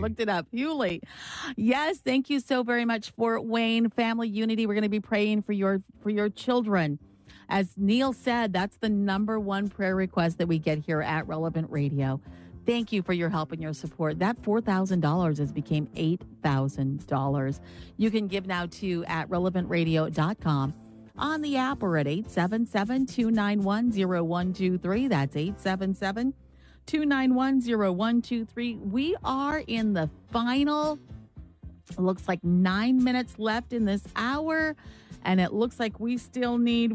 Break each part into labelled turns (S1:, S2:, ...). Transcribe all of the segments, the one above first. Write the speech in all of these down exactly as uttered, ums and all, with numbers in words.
S1: looked it up. Hewley. Yes, thank you so very much, Fort Wayne Family Unity. We're going to be praying for your for your children. As Neil said, that's the number one prayer request that we get here at Relevant Radio. Thank you for your help and your support. That four thousand dollars has became eight thousand dollars. You can give now to at relevant radio dot com on the app or at eight seven seven, two nine one, zero one two three. That's eight seven seven, two nine one, zero one two three. We are in the final, it looks like nine minutes left in this hour, and it looks like we still need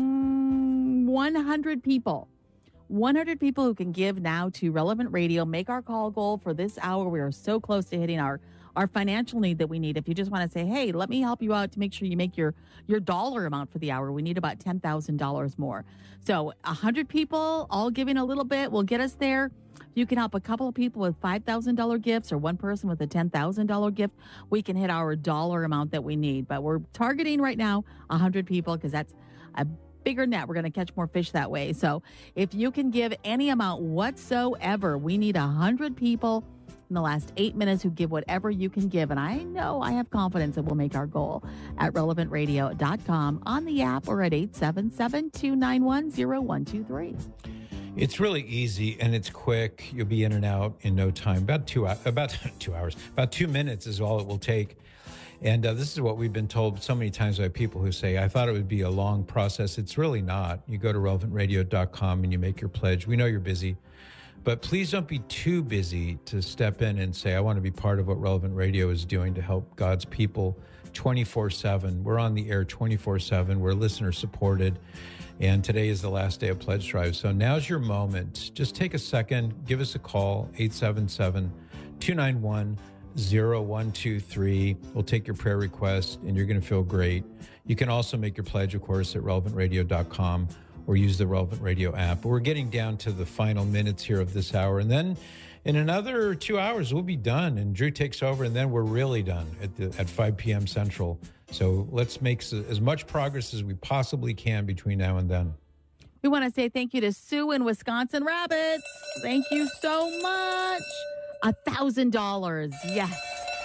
S1: mm, one hundred people. one hundred people who can give now to Relevant Radio. Make our call goal for this hour. We are so close to hitting our, our financial need that we need. If you just want to say, hey, let me help you out to make sure you make your, your dollar amount for the hour, we need about ten thousand dollars more. So one hundred people all giving a little bit will get us there. You can help a couple of people with five thousand dollars gifts or one person with a ten thousand dollars gift. We can hit our dollar amount that we need. But we're targeting right now one hundred people because that's a bigger net. We're going to catch more fish that way. So if you can give any amount whatsoever, we need one hundred people in the last eight minutes who give whatever you can give. And I know I have confidence that we'll make our goal at relevant radio dot com on the app or at eight seven seven, two nine one, zero one two three.
S2: It's really easy and it's quick. You'll be in and out in no time. About two, about two hours, about two minutes is all it will take. And uh, this is what we've been told so many times by people who say, I thought it would be a long process. It's really not. You go to relevant radio dot com and you make your pledge. We know you're busy, but please don't be too busy to step in and say, I want to be part of what Relevant Radio is doing to help God's people twenty-four seven. We're on the air twenty-four seven. We're listener supported. And today is the last day of Pledge Drive. So now's your moment. Just take a second. Give us a call, eight seven seven, two nine one, zero one two three. We'll take your prayer request and you're going to feel great. You can also make your pledge, of course, at relevant radio dot com or use the Relevant Radio app. But we're getting down to the final minutes here of this hour. And then in another two hours, we'll be done. And Drew takes over, and then we're really done at, the, at five p.m. Central. So let's make as much progress as we possibly can between now and then.
S1: We want to say thank you to Sue in Wisconsin Rabbits. Thank you so much. A thousand dollars. Yes.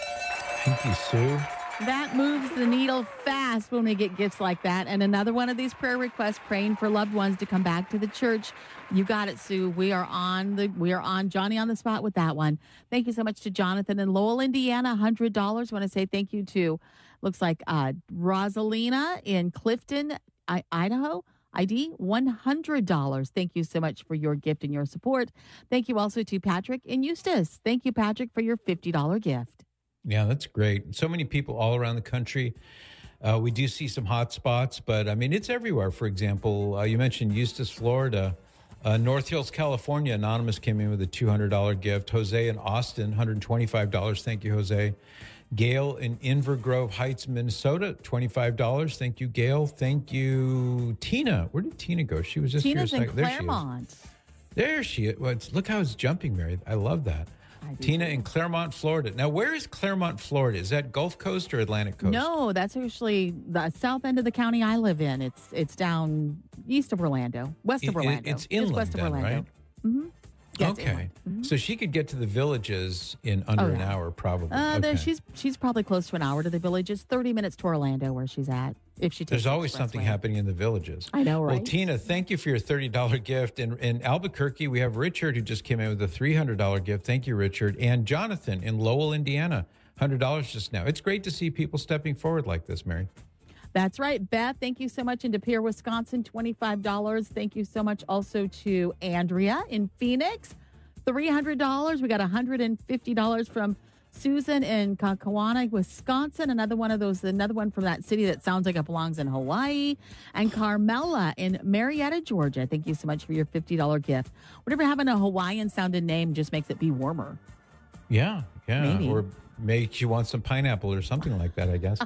S2: Thank you, Sue.
S1: That moves the needle fast when we get gifts like that. And another one of these prayer requests, praying for loved ones to come back to the church. You got it, Sue. We are on the we are on Johnny on the spot with that one. Thank you so much to Jonathan in Lowell, Indiana, one hundred dollars. I want to say thank you to, looks like uh, Rosalina in Clifton, I- Idaho. I D, one hundred dollars. Thank you so much for your gift and your support. Thank you also to Patrick in Eustis. Thank you, Patrick, for your fifty dollars gift.
S2: Yeah, that's great. So many people all around the country. Uh, we do see some hot spots, but I mean, it's everywhere. For example, uh, you mentioned Eustis, Florida. Uh, North Hills, California, Anonymous came in with a two hundred dollars gift. Jose in Austin, one hundred twenty-five dollars. Thank you, Jose. Gail in Inver Grove Heights, Minnesota, twenty-five dollars. Thank you, Gail. Thank you, Tina. Where did Tina go? She was just
S1: Tina's
S2: here a
S1: in
S2: second.
S1: Claremont.
S2: There she is. Well, it's, look how it's jumping, Mary. I love that. I Tina too. In Claremont, Florida. Now, where is Claremont, Florida? Is that Gulf Coast or Atlantic Coast?
S1: No, that's actually the south end of the county I live in. It's it's down east of Orlando, west of
S2: It-
S1: Orlando.
S2: it's inland
S1: west of
S2: then,
S1: Orlando.
S2: right?
S1: Mm-hmm. Yeah, it's
S2: Okay.
S1: inland. Mhm.
S2: So she could get to the villages in under
S1: Oh,
S2: an
S1: yeah.
S2: hour, probably.
S1: Uh,
S2: okay.
S1: there, she's she's probably close to an hour to the villages. Thirty minutes to Orlando, where she's at. If she takes
S2: There's
S1: the
S2: always something
S1: expressway.
S2: happening in the villages.
S1: I know, right?
S2: Well, Tina, thank you for your thirty dollars gift. And in Albuquerque, we have Richard who just came in with a three hundred dollars gift. Thank you, Richard. And Jonathan in Lowell, Indiana, one hundred dollars just now. It's great to see people stepping forward like this, Mary.
S1: That's right. Beth, thank you so much. In De Pere, Wisconsin, twenty-five dollars. Thank you so much also to Andrea in Phoenix, three hundred dollars. We got one hundred fifty dollars from Susan in Kakawana, Wisconsin. Another one of those, another one from that city that sounds like it belongs in Hawaii. And Carmela in Marietta, Georgia. Thank you so much for your fifty dollars gift. Whatever having a Hawaiian sounding name just makes it be warmer.
S2: Yeah, yeah.
S1: Maybe.
S2: Or makes you want some pineapple or something like that, I guess.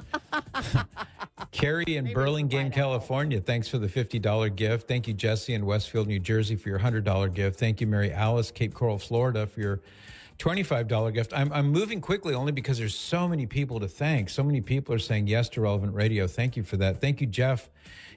S2: Carrie in
S1: Maybe
S2: Burlingame,
S1: some pineapple.
S2: California, thanks for the fifty dollars gift. Thank you, Jesse in Westfield, New Jersey, for your one hundred dollars gift. Thank you, Mary Alice, Cape Coral, Florida, for your twenty-five dollars gift. I'm, I'm moving quickly only because there's so many people to thank. So many people are saying yes to Relevant Radio. Thank you for that. Thank you, Jeff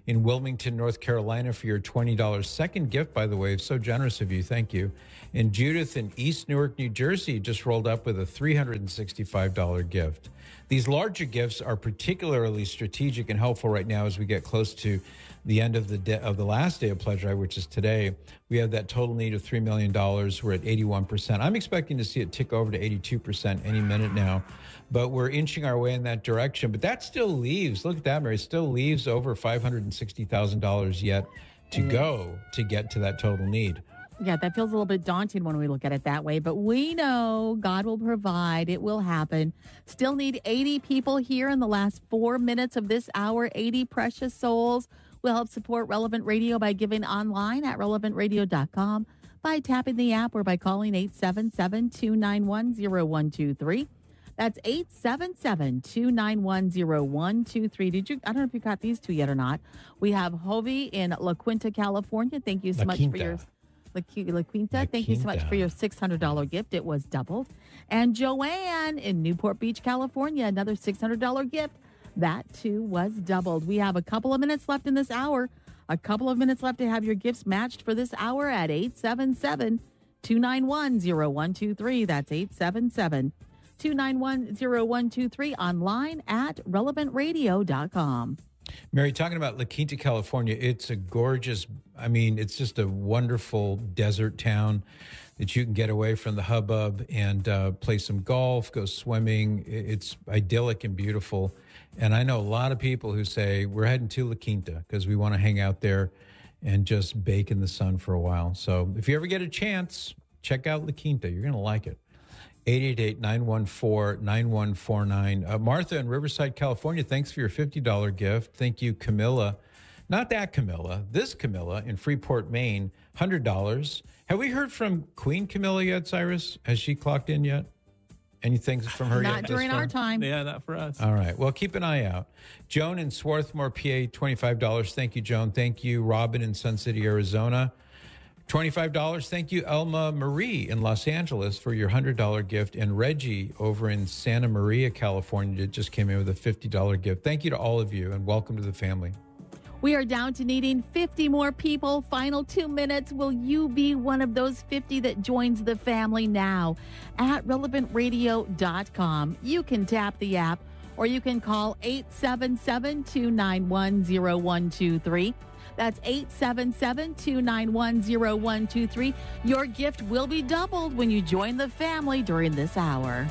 S2: in Wilmington, North Carolina for your twenty dollars second gift, by the way. It's so generous of you. Thank you. And Judith in East Newark, New Jersey just rolled up with a three hundred sixty-five dollars gift. These larger gifts are particularly strategic and helpful right now as we get close to the end of the de- of the last day of Pledge Drive, which is today. We have that total need of three million dollars. We're at eighty-one percent. I'm expecting to see it tick over to eighty-two percent any minute now, but we're inching our way in that direction. But that still leaves, look at that, Mary, still leaves over five hundred sixty thousand dollars yet to go to get to that total need.
S1: Yeah, that feels a little bit daunting when we look at it that way, but we know God will provide. It will happen. Still need eighty people here in the last four minutes of this hour. eighty precious souls. We'll help support Relevant Radio by giving online at relevant radio dot com, by tapping the app, or by calling eight seven seven, two nine one, zero one two three. That's eight seven seven, two nine one, zero one two three. Did you? I don't know if you got these two yet or not. We have Hovey in La Quinta, California. Thank you so
S2: La
S1: much
S2: Quinta.
S1: for your La, Qui- La Quinta.
S2: La
S1: Thank you so much
S2: Quinta.
S1: for your six hundred dollars gift. It was doubled. And Joanne in Newport Beach, California, another six hundred dollars gift. That too was doubled. We have a couple of minutes left in this hour. A couple of minutes left to have your gifts matched for this hour at eight seven seven, two nine one, zero one two three. That's eight seven seven, two nine one, zero one two three. Online at relevant radio dot com.
S2: Mary, talking about La Quinta, California, it's a gorgeous, I mean, it's just a wonderful desert town that you can get away from the hubbub and uh, play some golf, go swimming. It's idyllic and beautiful. And I know a lot of people who say, we're heading to La Quinta because we want to hang out there and just bake in the sun for a while. So if you ever get a chance, check out La Quinta. You're going to like it. eight eight eight, nine one four, nine one four nine. Uh, Martha in Riverside, California, thanks for your fifty dollars gift. Thank you, Camilla. Not that Camilla, this Camilla in Freeport, Maine, one hundred dollars. Have we heard from Queen Camilla yet, Cyrus? Has she clocked in yet? Anything from her yet?
S1: Not during
S2: thus far?
S1: our time.
S3: Yeah, not for us.
S2: All right. Well, keep an eye out. Joan in Swarthmore, P A, twenty-five dollars. Thank you, Joan. Thank you, Robin in Sun City, Arizona. twenty-five dollars. Thank you, Elma Marie in Los Angeles, for your one hundred dollars gift. And Reggie over in Santa Maria, California, just came in with a fifty dollars gift. Thank you to all of you, and welcome to the family.
S1: We are down to needing fifty more people. Final two minutes. Will you be one of those fifty that joins the family now? At relevant radio dot com. You can tap the app, or you can call eight seven seven, two nine one, zero one two three. That's eight seven seven, two nine one, zero one two three. Your gift will be doubled when you join the family during this hour.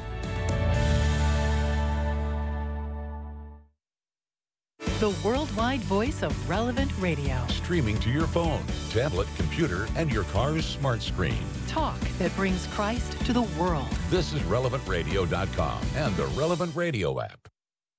S4: The worldwide voice of Relevant Radio.
S5: Streaming to your phone, tablet, computer, and your car's smart screen.
S4: Talk that brings Christ to the world.
S5: This is relevant radio dot com and the Relevant Radio app.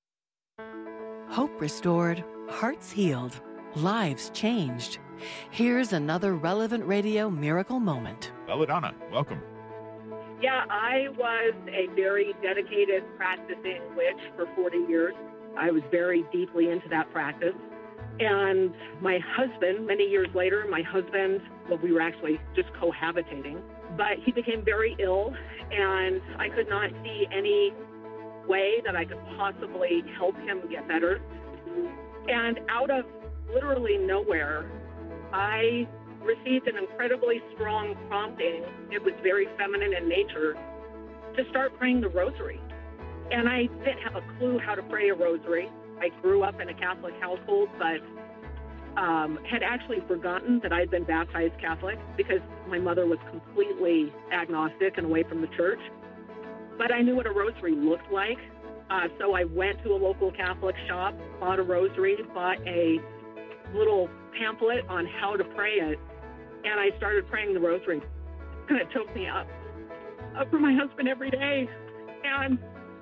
S4: Hope restored, hearts healed, lives changed. Here's another Relevant Radio miracle moment.
S6: Belladonna, welcome.
S7: Yeah, I was a very dedicated practicing witch for forty years. I was very deeply into that practice. And my husband, many years later, my husband, well, we were actually just cohabitating, but he became very ill, and I could not see any way that I could possibly help him get better. And out of literally nowhere, I received an incredibly strong prompting. It was very feminine in nature, to start praying the rosary. And I didn't have a clue how to pray a rosary. I grew up in a Catholic household, but um, had actually forgotten that I'd been baptized Catholic because my mother was completely agnostic and away from the church. But I knew what a rosary looked like. Uh, so I went to a local Catholic shop, bought a rosary, bought a little pamphlet on how to pray it, and I started praying the rosary. And it took me up, up for my husband every day. And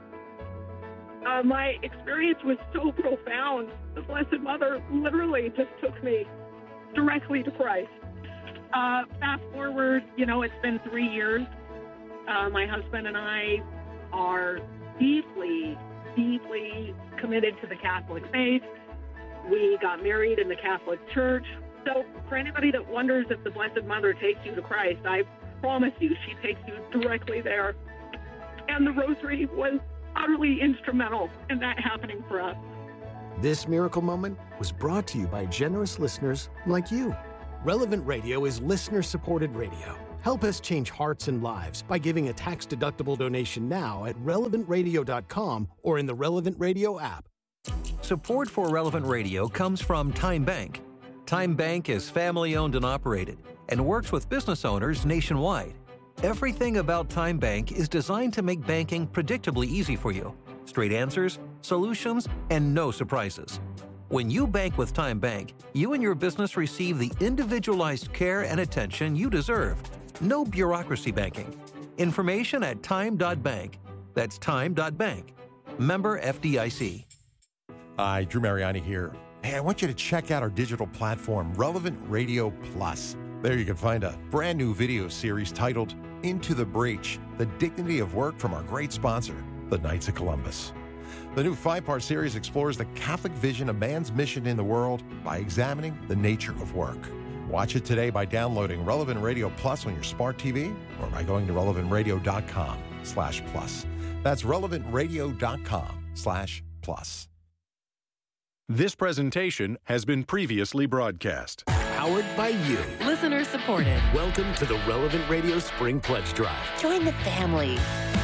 S7: Uh, my experience was so profound. The Blessed Mother literally just took me directly to Christ. Uh, fast forward, you know, it's been three years. Uh, my husband and I are deeply, deeply committed to the Catholic faith. We got married in the Catholic Church. So for anybody that wonders if the Blessed Mother takes you to Christ, I promise you she takes you directly there. And the rosary was utterly instrumental in that happening for us.
S3: This miracle moment was brought to you by generous listeners like you. Relevant Radio is listener-supported radio. Help us change hearts and lives by giving a tax-deductible donation now at relevant radio dot com or in the Relevant Radio app.
S6: Support for Relevant Radio comes from Time Bank. Time Bank is family-owned and operated and works with business owners nationwide. Everything about Time Bank is designed to make banking predictably easy for you. Straight answers, solutions, and no surprises. When you bank with Time Bank, you and your business receive the individualized care and attention you deserve. No bureaucracy banking. Information at time dot bank. That's time dot bank. Member F D I C.
S8: Hi, Drew Mariani here. Hey, I want you to check out our digital platform, Relevant Radio Plus. There you can find a brand new video series titled Into the Breach, The Dignity of Work from our great sponsor, the Knights of Columbus. The new five-part series explores the Catholic vision of man's mission in the world by examining the nature of work. Watch it today by downloading Relevant Radio Plus on your smart T V or by going to relevant radio dot com slash plus. That's relevant radio dot com slash plus.
S9: This presentation has been previously broadcast.
S3: Powered by you.
S4: Listener supported.
S3: Welcome to the Relevant Radio Spring Pledge Drive.
S10: Join the family.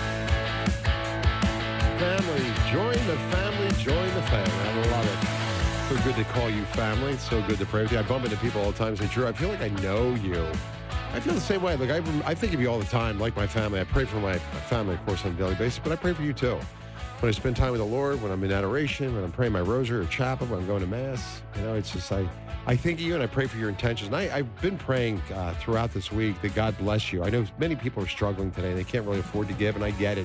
S11: Family, join the family, join the family. I love it. So good to call you family. It's so good to pray with you. I bump into people all the time and say, Drew, I feel like I know you. I feel the same way. Like I, I think of you all the time, like my family. I pray for my, my family, of course, on a daily basis, but I pray for you too. When I spend time with the Lord, when I'm in adoration, when I'm praying my rosary or chapel, when I'm going to Mass, you know, it's just, I, I think of you and I pray for your intentions. And I, I've been praying uh, throughout this week that God bless you. I know many people are struggling today and they can't really afford to give, and I get it.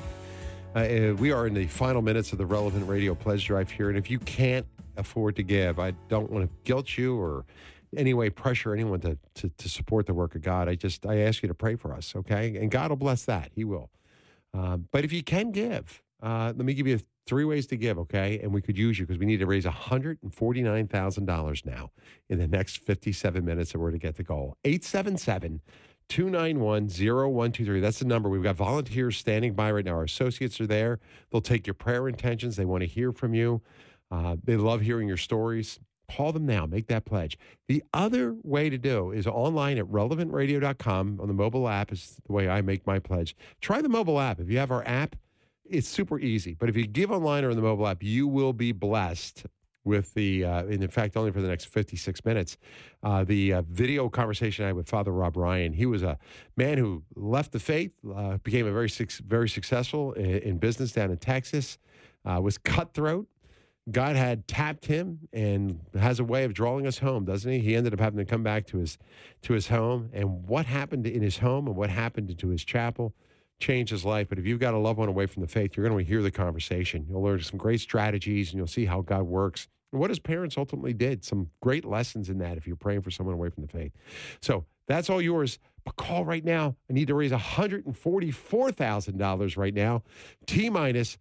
S11: Uh, we are in the final minutes of the Relevant Radio Pledge Drive here, and if you can't afford to give, I don't want to guilt you or any way pressure anyone to, to, to support the work of God. I just, I ask you to pray for us, okay? And God will bless that. He will. Uh, but if you can give, uh, let me give you three ways to give, okay? And we could use you because we need to raise one hundred forty-nine thousand dollars now in the next fifty-seven minutes in order to get the goal. eight seven seven, two nine one, zero one two three. That's the number. We've got volunteers standing by right now. Our associates are there. They'll take your prayer intentions. They want to hear from you. Uh, they love hearing your stories. Call them now. Make that pledge. The other way to do is online at relevant radio dot com on the mobile app is the way I make my pledge. Try the mobile app. If you have our app, it's super easy. But if you give online or in the mobile app, you will be blessed with the, uh, and in fact, only for the next fifty-six minutes, uh, the uh, video conversation I had with Father Rob Ryan. He was a man who left the faith, uh, became a very, very successful in, in business down in Texas, uh, was cutthroat. God had tapped him and has a way of drawing us home, doesn't he? He ended up having to come back to his to his home. And what happened in his home and what happened to his chapel changed his life. But if you've got a loved one away from the faith, you're going to hear the conversation. You'll learn some great strategies and you'll see how God works and what his parents ultimately did. Some great lessons in that if you're praying for someone away from the faith. So that's all yours. But call right now. I need to raise one hundred forty-four thousand dollars right now. T minus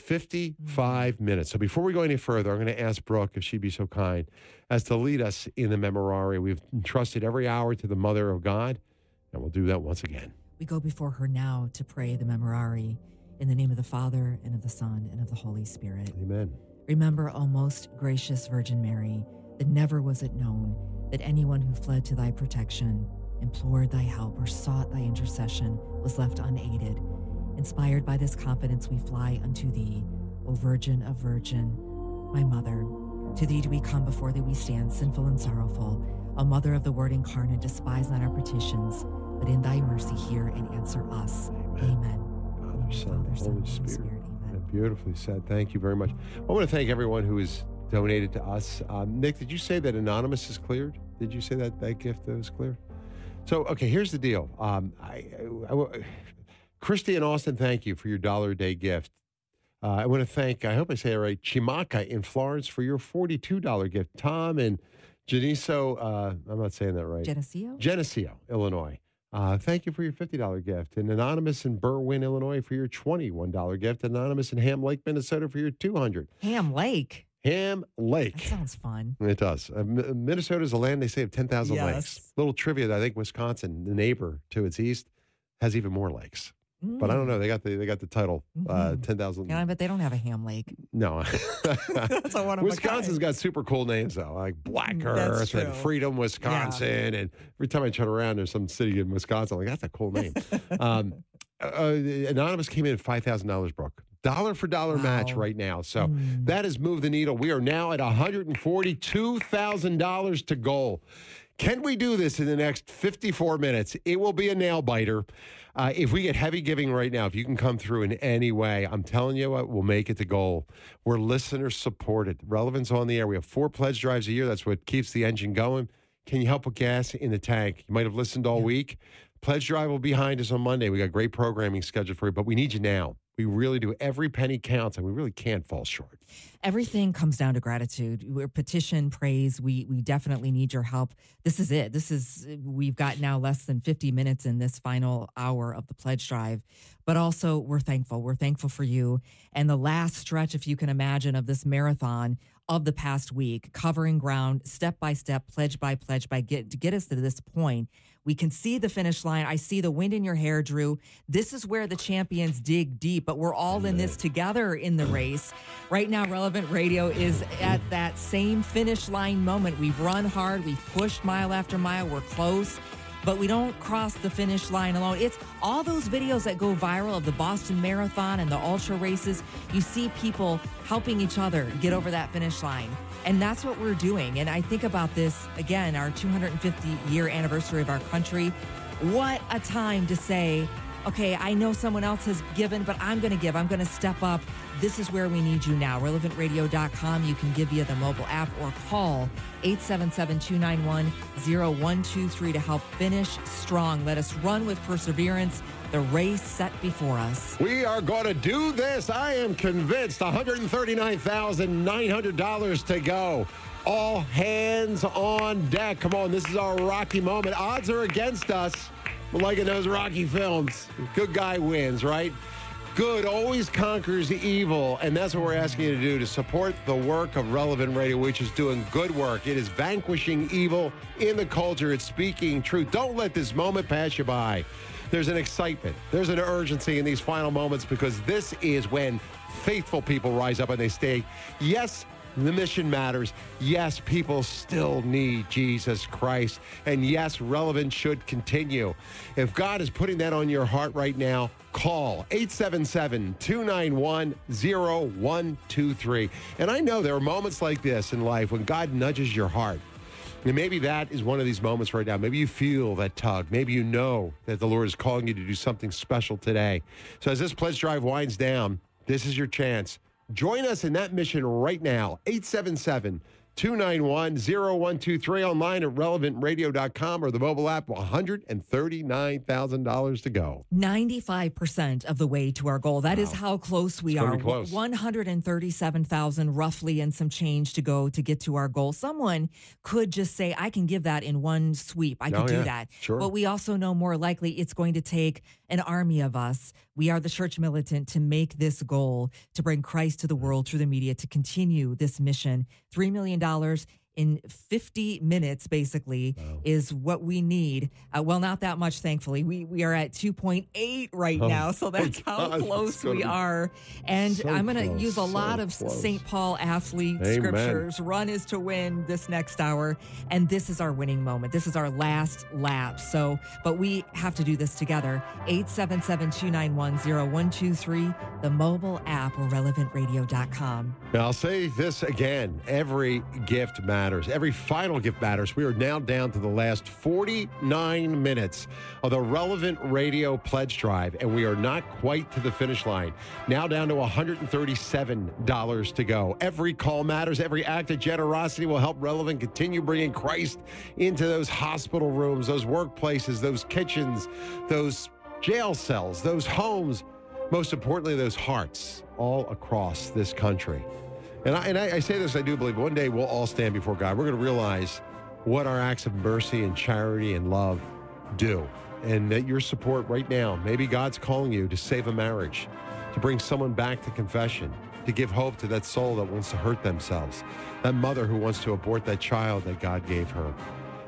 S11: fifty-five minutes. So before we go any further, I'm going to ask Brooke, if she'd be so kind, as to lead us in the Memorare. We've entrusted every hour to the Mother of God, and we'll do that once again.
S12: We go before her now to pray the Memorare in the name of the Father, and of the Son, and of the Holy Spirit.
S11: Amen.
S12: Remember, O most gracious Virgin Mary, that never was it known that anyone who fled to thy protection, implored thy help, or sought thy intercession was left unaided. Inspired by this confidence, we fly unto thee, O Virgin of Virgin, my Mother. To thee do we come, before thee we stand, sinful and sorrowful. O Mother of the Word incarnate, despise not our petitions, but in thy mercy hear and answer us. Amen.
S11: Father, Son, Father, Son, Holy Spirit. Spirit. Amen. Beautifully said. Thank you very much. I want to thank everyone who has donated to us. Um, Nick, did you say that Anonymous is cleared? Did you say that that gift was cleared? So, okay, here's the deal. Um, I, I, I Christy and Austin, thank you for your dollar a day gift. Uh, I want to thank, I hope I say it right, Chimaka in Florence for your forty-two dollars gift. Tom and Geneseo, uh, I'm not saying that right.
S12: Geneseo?
S11: Geneseo, Illinois. Uh, thank you for your fifty dollars gift. And Anonymous in Berwyn, Illinois for your twenty-one dollars gift. Anonymous in Ham Lake, Minnesota for your two hundred dollars.
S12: Ham Lake?
S11: Ham Lake.
S12: That sounds fun.
S11: It does. Uh, M- Minnesota is a land, they say, of ten thousand
S12: yes.
S11: lakes. Little trivia, I think Wisconsin, the neighbor to its east, has even more lakes. But I don't know. They got the they got the title, uh,
S12: Mhm.
S11: ten thousand.
S12: Yeah, but they don't have a ham lake.
S11: No.
S12: That's a one of a
S11: Wisconsin's
S12: kind.
S11: got super cool names, though, like Black
S12: That's
S11: Earth and
S12: true.
S11: Freedom, Wisconsin. And every time I turn around, there's some city in Wisconsin. I'm like, that's a cool name. um, uh, Anonymous came in at five thousand dollars, Brooke. Dollar for dollar match right now. So that has moved the needle. We are now at one hundred forty-two thousand dollars to goal. Can we do this in the next fifty-four minutes? It will be a nail biter. Uh, if we get heavy giving right now, if you can come through in any way, I'm telling you what, we'll make it to goal. We're listener supported. Relevance on the air. We have four pledge drives a year. That's what keeps the engine going. Can you help with gas in the tank? You might have listened all week. Pledge drive will be behind us on Monday. We got great programming scheduled for you, but we need you now. We really do. Every penny counts, and we really can't fall short.
S12: Everything comes down to gratitude. We're petition, praise. We we definitely need your help. This is it. This is we've got now less than fifty minutes in this final hour of the pledge drive. But also we're thankful. We're thankful for you. And the last stretch, if you can imagine, of this marathon of the past week, covering ground step by step, pledge by pledge, by get to get us to this point. We can see the finish line. I see the wind in your hair, Drew. This is where the champions dig deep, but we're all in this together in the race. Right now, Relevant Radio is at that same finish line moment. We've run hard. We've pushed mile after mile. We're close, but we don't cross the finish line alone. It's all those videos that go viral of the Boston Marathon and the ultra races. You see people helping each other get over that finish line. And that's what we're doing. And I think about this, again, our two hundred fifty year anniversary of our country. What a time to say, okay, I know someone else has given, but I'm going to give. I'm going to step up. This is where we need you now. relevant radio dot com. You can give via the mobile app or call eight seven seven, two nine one, zero one two three to help finish strong. Let us run with perseverance the race set before us.
S11: We are going to do this. I am convinced. one hundred thirty-nine thousand nine hundred dollars to go. All hands on deck. Come on, this is our Rocky moment. Odds are against us. Like in those Rocky films, good guy wins, right? Good always conquers evil, and that's what we're asking you to do, to support the work of Relevant Radio, which is doing good work. It is vanquishing evil in the culture. It's speaking truth. Don't let this moment pass you by. There's an excitement. There's an urgency in these final moments, because this is when faithful people rise up and they stay. Yes, the mission matters. Yes, people still need Jesus Christ. And yes, Relevant should continue. If God is putting that on your heart right now, call eight seven seven, two nine one, zero one two three. And I know there are moments like this in life when God nudges your heart. And maybe that is one of these moments right now. Maybe you feel that tug. Maybe you know that the Lord is calling you to do something special today. So as this pledge drive winds down, this is your chance. Join us in that mission right now. eight seven seven, two nine one, zero one two three, online at relevant radio dot com or the mobile app. one hundred thirty-nine thousand dollars to go.
S12: ninety-five percent of the way to our goal. That wow. is how close we
S11: it's
S12: are.
S11: Close.
S12: one hundred thirty-seven thousand roughly and some change to go to get to our goal. Someone could just say, I can give that in one sweep. I can
S11: oh,
S12: do
S11: yeah.
S12: that.
S11: Sure.
S12: But we also know more likely it's going to take an army of us. We are the church militant to make this goal, to bring Christ to the world through the media, to continue this mission. three million dollars in fifty minutes, basically, wow. is what we need. Uh, well, not that much, thankfully. We we are at two point eight right oh, now, so that's how God, close we are. And
S11: so
S12: I'm going to use a
S11: so
S12: lot of
S11: close.
S12: Saint Paul athlete
S11: Amen.
S12: scriptures. Run is to win this next hour. And this is our winning moment. This is our last lap. So, but we have to do this together. eight seven seven, two nine one, zero one two three, the mobile app, or relevant radio dot com.
S11: Now, I'll say this again. Every gift matters. Every final gift matters. We are now down to the last forty-nine minutes of the Relevant Radio Pledge Drive, and we are not quite to the finish line. Now down to one hundred thirty-seven dollars to go. Every call matters. Every act of generosity will help Relevant continue bringing Christ into those hospital rooms, those workplaces, those kitchens, those jail cells, those homes, most importantly, those hearts all across this country. And I, and I, I say this, I do believe one day we'll all stand before God. We're going to realize what our acts of mercy and charity and love do. And that your support right now, maybe God's calling you to save a marriage, to bring someone back to confession, to give hope to that soul that wants to hurt themselves, that mother who wants to abort that child that God gave her.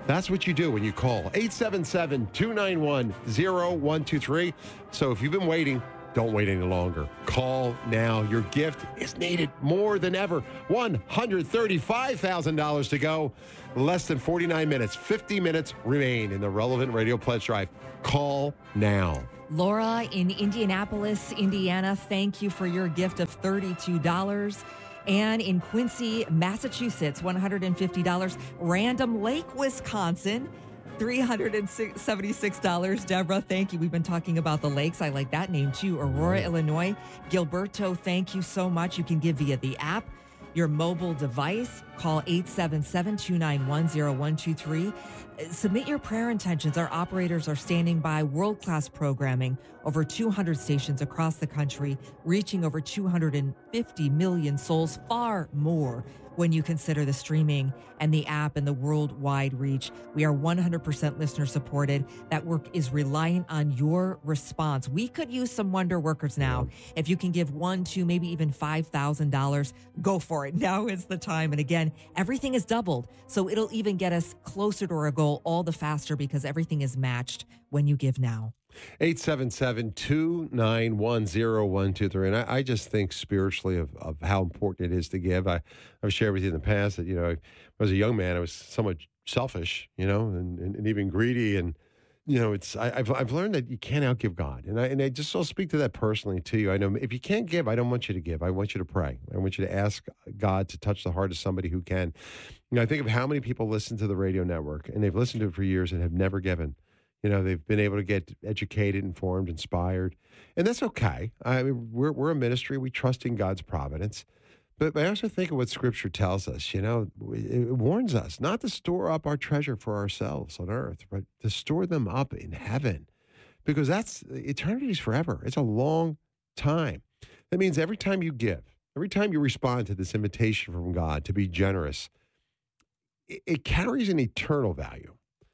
S11: That's what you do when you call eight seven seven, two nine one, zero one two three. So if you've been waiting, don't wait any longer. Call now. Your gift is needed more than ever. one hundred thirty-five thousand dollars to go. Less than forty-nine minutes. fifty minutes remain in the Relevant Radio Pledge Drive. Call now.
S12: Laura in Indianapolis, Indiana, thank you for your gift of thirty-two dollars. And in Quincy, Massachusetts, one hundred fifty dollars. Random Lake, Wisconsin, three hundred seventy-six dollars. Deborah, thank you. We've been talking about the lakes. I like that name too. Aurora, Illinois. Gilberto, thank you so much. You can give via the app, your mobile device. Call eight seven seven, two nine one, zero one two three. Submit your prayer intentions. Our operators are standing by. World-class programming, over two hundred stations across the country, reaching over two hundred fifty million souls, far more when you consider the streaming and the app and the worldwide reach. We are one hundred percent listener supported. That work is reliant on your response. We could use some wonder workers now. If you can give one, two, maybe even five thousand dollars, go for it. Now is the time. And again, everything is doubled. So it'll even get us closer to our goal all the faster because everything is matched when you give now.
S11: eight seven seven, two nine one, zero one two three. And I, I just think spiritually of, of how important it is to give. I, I've shared with you in the past that, you know, when I was a young man, I was somewhat selfish, you know, and, and, and even greedy. And, you know, it's I, I've I've learned that you can't outgive God. And I, and I just will speak to that personally to you. I know if you can't give, I don't want you to give. I want you to pray. I want you to ask God to touch the heart of somebody who can. You know, I think of how many people listen to the radio network, and they've listened to it for years and have never given. You know, they've been able to get educated, informed, inspired, and that's okay. I mean, we're we're a ministry. We trust in God's providence, but I also think of what Scripture tells us. You know, it warns us not to store up our treasure for ourselves on earth, but to store them up in heaven, because that's eternity's forever. It's a long time. That means every time you give, every time you respond to this invitation from God to be generous, it, it carries an eternal value.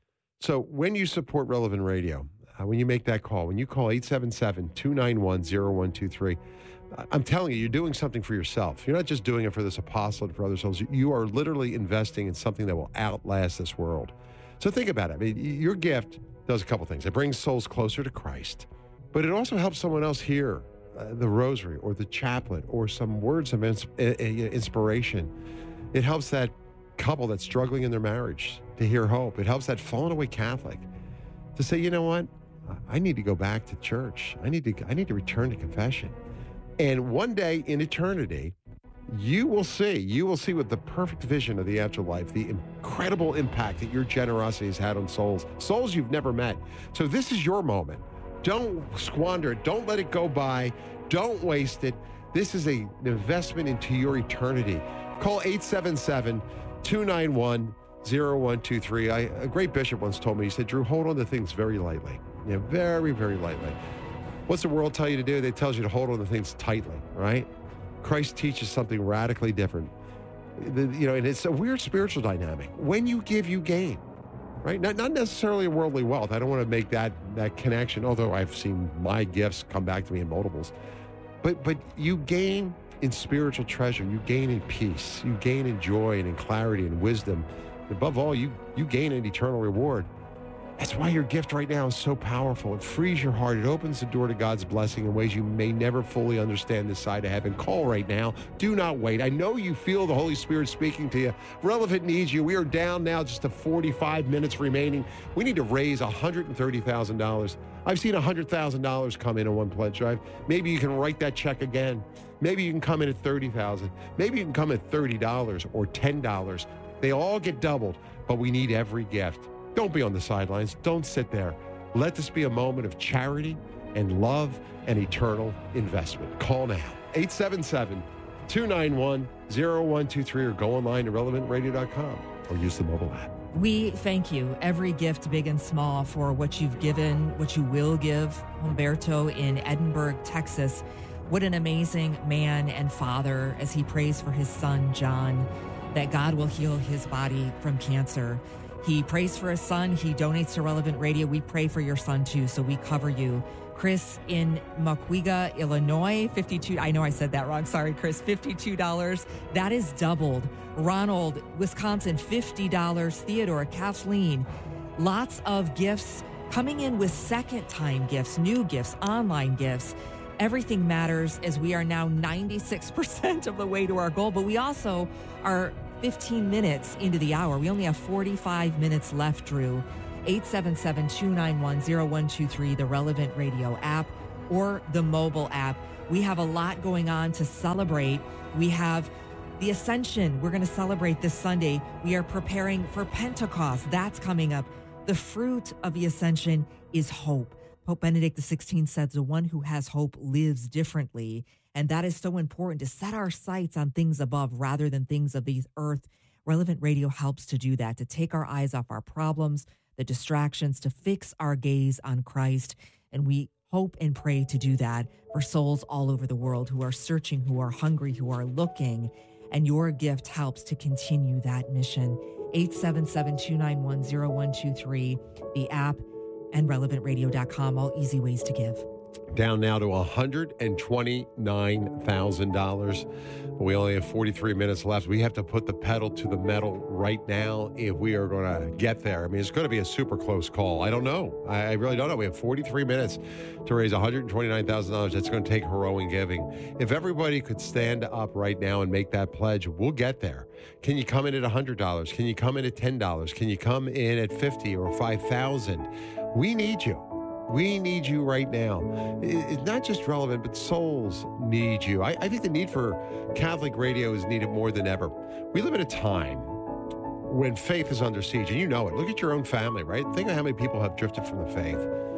S11: So when you support Relevant Radio, uh, when you make that call, when you call eight seven seven, two nine one, zero one two three, I'm telling you, you're doing something for yourself. You're not just doing it for this apostle and for other souls. You are literally investing in something that will outlast this world. So think about it. I mean, your gift does a couple things. It brings souls closer to Christ, but it also helps someone else hear uh, the rosary or the chaplet or some words of ins- inspiration. It helps that couple that's struggling in their marriage to hear hope. It helps that fallen away Catholic to say, you know what, I need to go back to church. I need to I need to return to confession. And one day in eternity, you will see, you will see with the perfect vision of the afterlife, the incredible impact that your generosity has had on souls, souls you've never met. So this is your moment. Don't squander it. Don't let it go by. Don't waste it. This is a, an investment into your eternity. Call eight seven seven, two nine one, zero one two three. I, a great bishop once told me, he said, Drew, hold on to things very lightly. You know, very, very lightly. What's the world tell you to do? They tells you to hold on to things tightly, right? Christ teaches something radically different. The, you know, and it's a weird spiritual dynamic. When you give, you gain, right? Not, not necessarily worldly wealth. I don't want to make that, that connection, although I've seen my gifts come back to me in multiples. But, but you gain in spiritual treasure. You gain in peace. You gain in joy and in clarity and wisdom. Above all, you, you gain an eternal reward. That's why your gift right now is so powerful. It frees your heart. It opens the door to God's blessing in ways you may never fully understand this side of heaven. Call right now. Do not wait. I know you feel the Holy Spirit speaking to you. Relevant needs you. We are down now just to forty-five minutes remaining. We need to raise one hundred thirty thousand dollars. I've seen one hundred thousand dollars come in on one pledge drive. Maybe you can write that check again. Maybe you can come in at thirty thousand dollars. Maybe you can come at thirty dollars or ten dollars. They all get doubled, but we need every gift. Don't be on the sidelines. Don't sit there. Let this be a moment of charity and love and eternal investment. Call now. eight seven seven, two nine one, zero one two three or go online to relevant radio dot com or use the mobile app.
S12: We thank you, every gift, big and small, for what you've given, what you will give. Humberto in Edinburgh, Texas. What an amazing man and father as he prays for his son, John, that God will heal his body from cancer. He prays for his son. He donates to Relevant Radio. We pray for your son, too, so we cover you Chris in Mukwega, Illinois, fifty-two dollars. I know I said that wrong. Sorry, Chris, fifty-two dollars. That is doubled. Ronald, Wisconsin, fifty dollars. Theodore, Kathleen, lots of gifts coming in with second-time gifts, new gifts, online gifts. Everything matters as we are now ninety-six percent of the way to our goal, but we also are fifteen minutes into the hour. We only have forty-five minutes left, Drew. eight seven seven, two nine one, zero one two three, the Relevant Radio app or the mobile app. We have a lot going on to celebrate. We have the Ascension. We're going to celebrate this Sunday. We are preparing for Pentecost. That's coming up. The fruit of the Ascension is hope. Pope Benedict the sixteenth says the one who has hope lives differently. And that is so important, to set our sights on things above rather than things of the earth. Relevant Radio helps to do that, to take our eyes off our problems, the distractions, to fix our gaze on Christ. And we hope and pray to do that for souls all over the world who are searching, who are hungry, who are looking. And your gift helps to continue that mission. eight seven seven, two nine one, zero one two three, the app, and relevant radio dot com, all easy ways to give.
S11: Down now to one hundred twenty-nine thousand dollars. We only have forty-three minutes left. We have to put the pedal to the metal right now if we are going to get there. I mean, it's going to be a super close call. I don't know. I really don't know. We have forty-three minutes to raise one hundred twenty-nine thousand dollars. That's going to take heroic giving. If everybody could stand up right now and make that pledge, we'll get there. Can you come in at one hundred dollars? Can you come in at ten dollars? Can you come in at fifty dollars or five thousand dollars? We need you. We need you right now. It's not just relevant, but souls need you. I, I think the need for Catholic radio is needed more than ever. We live in a time when faith is under siege, and you know it. Look at your own family, right? Think of how many people have drifted from the faith.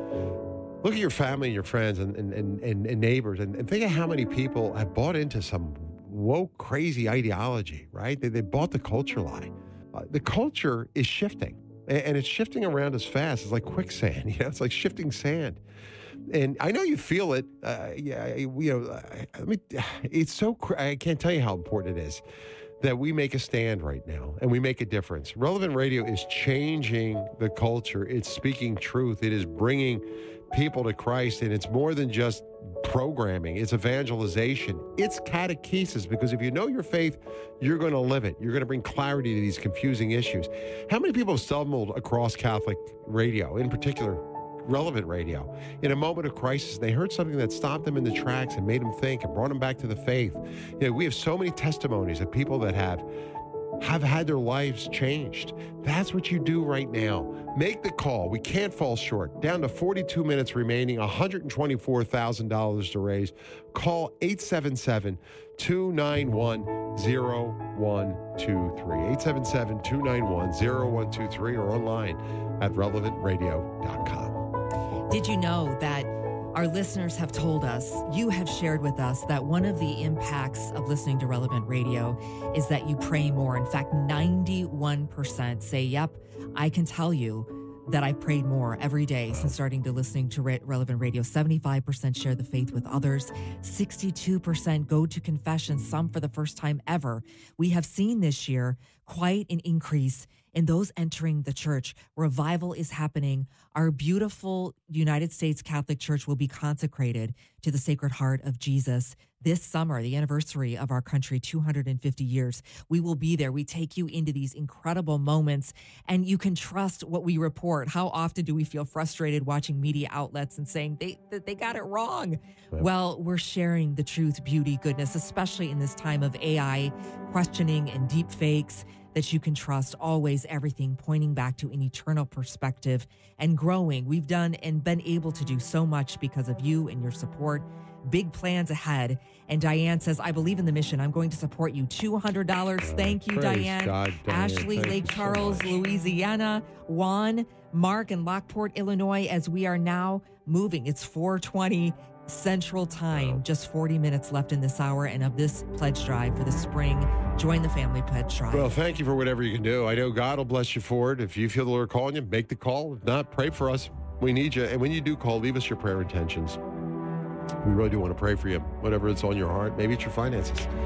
S11: Look at your family and your friends and, and, and, and neighbors, and, and think of how many people have bought into some woke, crazy ideology, right? They, they bought the culture lie. Uh, the culture is shifting. And it's shifting around us fast. It's like quicksand, you know. It's like shifting sand, and I know you feel it. Uh, yeah, you know. I mean, it's so. I can't tell you how important it is that we make a stand right now and we make a difference. Relevant Radio is changing the culture. It's speaking truth. It is bringing people to Christ, and it's more than just programming. It's evangelization. It's catechesis, because if you know your faith, you're going to live it. You're going to bring clarity to these confusing issues. How many people have stumbled across Catholic radio, in particular Relevant Radio, in a moment of crisis? They heard something that stopped them in the tracks and made them think and brought them back to the faith. You know, we have so many testimonies of people that have have had their lives changed. That's what you do right now. Make the call. We can't fall short. Down to forty-two minutes remaining, one hundred twenty-four thousand dollars to raise. Call eight seven seven, two nine one, zero one two three. eight seven seven, two nine one, zero one two three or online at relevant radio dot com.
S12: Did you know that our listeners have told us, you have shared with us, that one of the impacts of listening to Relevant Radio is that you pray more. In fact, ninety-one percent say, yep, I can tell you that I prayed more every day since starting to listening to Re- Relevant Radio. seventy-five percent share the faith with others. sixty-two percent go to confession, some for the first time ever. We have seen this year quite an increase in those entering the church. Revival is happening. Our beautiful United States Catholic Church will be consecrated to the Sacred Heart of Jesus this summer, the anniversary of our country, two hundred fifty years. We will be there. We take you into these incredible moments, and you can trust what we report. How often do we feel frustrated watching media outlets and saying they they got it wrong? Well, well we're sharing the truth, beauty, goodness, especially in this time of A I questioning and deep fakes, that you can trust always, everything pointing back to an eternal perspective and growing. We've done and been able to do so much because of you and your support. Big plans ahead. And Diane says, I believe in the mission. I'm going to support you. two hundred dollars. Thank you, Diane.
S11: God, Diane.
S12: Ashley,
S11: Thank
S12: Lake
S11: so
S12: Charles,
S11: much.
S12: Louisiana. Juan, Mark, and Lockport, Illinois, as we are now moving. It's four twenty Central Time. Just forty minutes left in this hour and of this pledge drive for the spring. Join the family pledge drive.
S11: Well, thank you for whatever you can do. I know God will bless you for it. If you feel the Lord calling you, make the call. If not, pray for us. We need you. And when you do call, leave us your prayer intentions. We really do want to pray for you, whatever it's on your heart. Maybe it's your finances.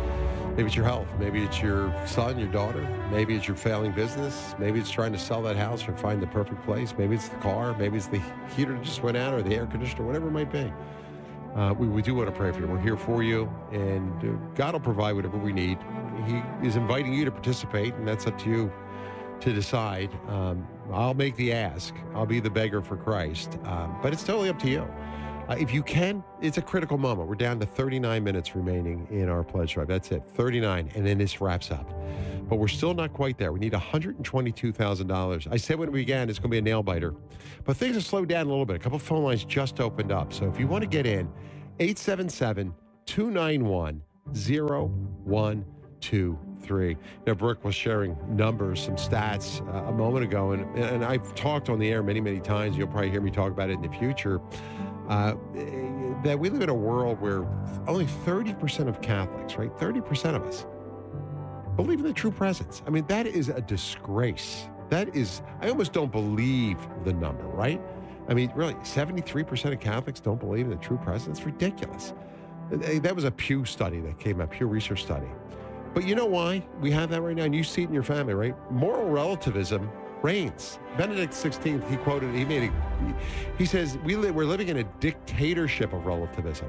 S11: Maybe it's your health. Maybe it's your son, your daughter. Maybe it's your failing business. Maybe it's trying to sell that house or find the perfect place. Maybe it's the car. Maybe it's the heater that just went out or the air conditioner, whatever it might be. Uh, we, we do want to pray for you. We're here for you, and uh, God will provide whatever we need. He is inviting you to participate, and that's up to you to decide. Um, I'll make the ask. I'll be the beggar for Christ. Um, but it's totally up to you. Uh, if you can, it's a critical moment. We're down to thirty-nine minutes remaining in our pledge drive. That's it, thirty-nine, and then this wraps up. But we're still not quite there. We need one hundred twenty-two thousand dollars. I said when we began, it's going to be a nail biter. But things have slowed down a little bit. A couple of phone lines just opened up. So if you want to get in, eight seven seven, two nine one, zero one two three. Now, Brooke was sharing numbers, some stats uh, a moment ago, and, and I've talked on the air many, many times. You'll probably hear me talk about it in the future. Uh, that we live in a world where only thirty percent of Catholics, right, thirty percent of us, believe in the true presence. I mean, that is a disgrace. That is, I almost don't believe the number, right? I mean, really, seventy-three percent of Catholics don't believe in the true presence. It's ridiculous. That was a Pew study that came out, Pew Research study. But you know why we have that right now? And you see it in your family, right? Moral relativism reigns. Benedict the sixteenth, he quoted, he made a, he says, we live, we're living in a dictatorship of relativism.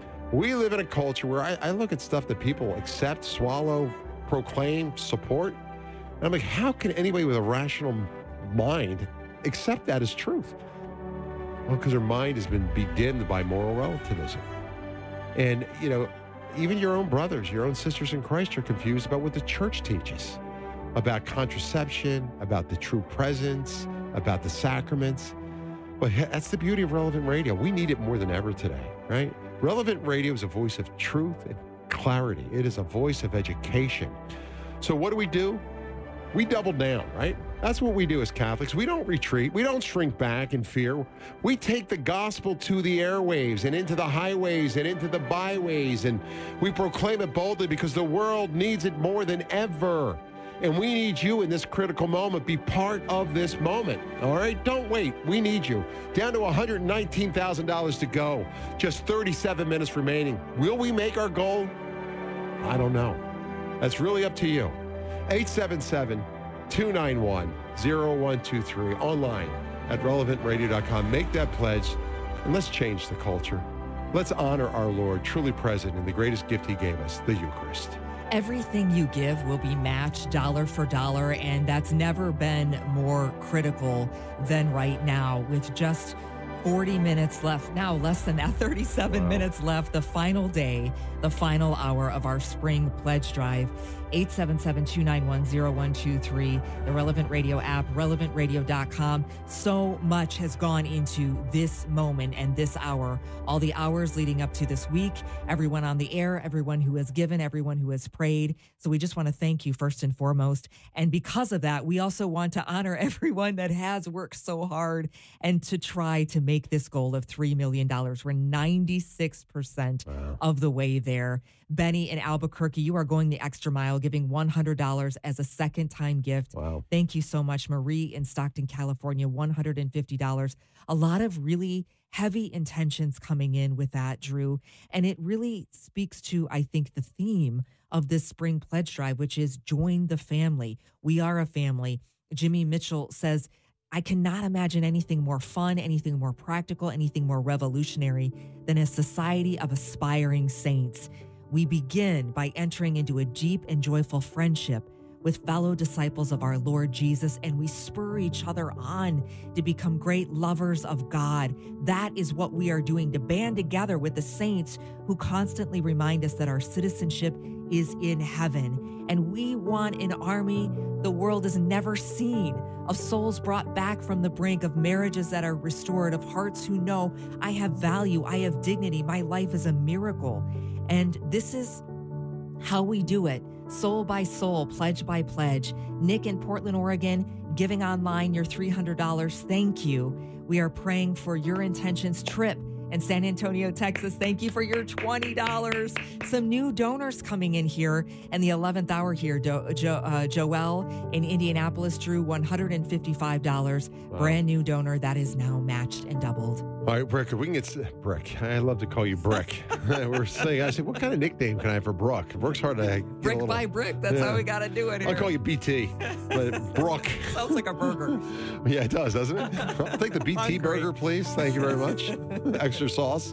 S11: We live in a culture where I, I look at stuff that people accept, swallow, proclaim, support. And I'm like, how can anybody with a rational mind accept that as truth? Well, because their mind has been bedimmed by moral relativism. And, you know, even your own brothers, your own sisters in Christ are confused about what the church teaches about contraception, about the true presence, about the sacraments. But that's the beauty of Relevant Radio. We need it more than ever today, right? Relevant Radio is a voice of truth and clarity. It is a voice of education. So what do we do? We double down, right? That's what we do as Catholics. We don't retreat. We don't shrink back in fear. We take the gospel to the airwaves and into the highways and into the byways, and we proclaim it boldly because the world needs it more than ever. And we need you in this critical moment. Be part of this moment, all right? Don't wait. We need you. Down to one hundred nineteen thousand dollars to go. Just thirty-seven minutes remaining. Will we make our goal? I don't know. That's really up to you. eight seven seven, two nine one, zero one two three. Online at relevant radio dot com. Make that pledge, and let's change the culture. Let's honor our Lord, truly present in the greatest gift he gave us, the Eucharist.
S12: Everything you give will be matched dollar for dollar, and that's never been more critical than right now with just forty minutes left. Now, less than that, thirty-seven wow. minutes left. The final day, the final hour of our spring pledge drive. eight seven seven, two nine one, zero one two three, the Relevant Radio app, relevant radio dot com. So much has gone into this moment and this hour, all the hours leading up to this week, everyone on the air, everyone who has given, everyone who has prayed. So we just want to thank you first and foremost. And because of that, we also want to honor everyone that has worked so hard and to try to make this goal of three million dollars. We're ninety-six percent wow. of the way there. Benny in Albuquerque, you are going the extra mile, giving one hundred dollars as a second-time gift.
S11: Wow.
S12: Thank you so much. Marie in Stockton, California, one hundred fifty dollars. A lot of really heavy intentions coming in with that, Drew. And it really speaks to, I think, the theme of this spring pledge drive, which is join the family. We are a family. Jimmy Mitchell says, I cannot imagine anything more fun, anything more practical, anything more revolutionary than a society of aspiring saints. We begin by entering into a deep and joyful friendship with fellow disciples of our Lord Jesus, and we spur each other on to become great lovers of God. That is what we are doing, to band together with the saints who constantly remind us that our citizenship is in heaven. And we want an army the world has never seen, of souls brought back from the brink, of marriages that are restored, of hearts who know I have value, I have dignity, my life is a miracle. And this is how we do it, soul by soul, pledge by pledge. Nick in Portland, Oregon, giving online your three hundred dollars. Thank you. We are praying for your intentions. Trip in San Antonio, Texas, thank you for your twenty dollars. Some new donors coming in here in the eleventh hour here. Do, jo, uh, Joel in Indianapolis drew one hundred fifty-five dollars. Wow. Brand new donor that is now matched and doubled.
S11: All right, Brick, we can get Brick. I love to call you Brick. We're saying, I said, what kind of nickname can I have for Brooke? Brooke's hard to get
S12: Brick
S11: a little,
S12: by brick. That's
S11: yeah.
S12: how we got to do it here.
S11: I'll call you B T, but Brooke.
S12: Sounds like a burger.
S11: Yeah, it does, doesn't it? I'll take the B T
S12: Hungry.
S11: burger, please. Thank you very much. Extra sauce.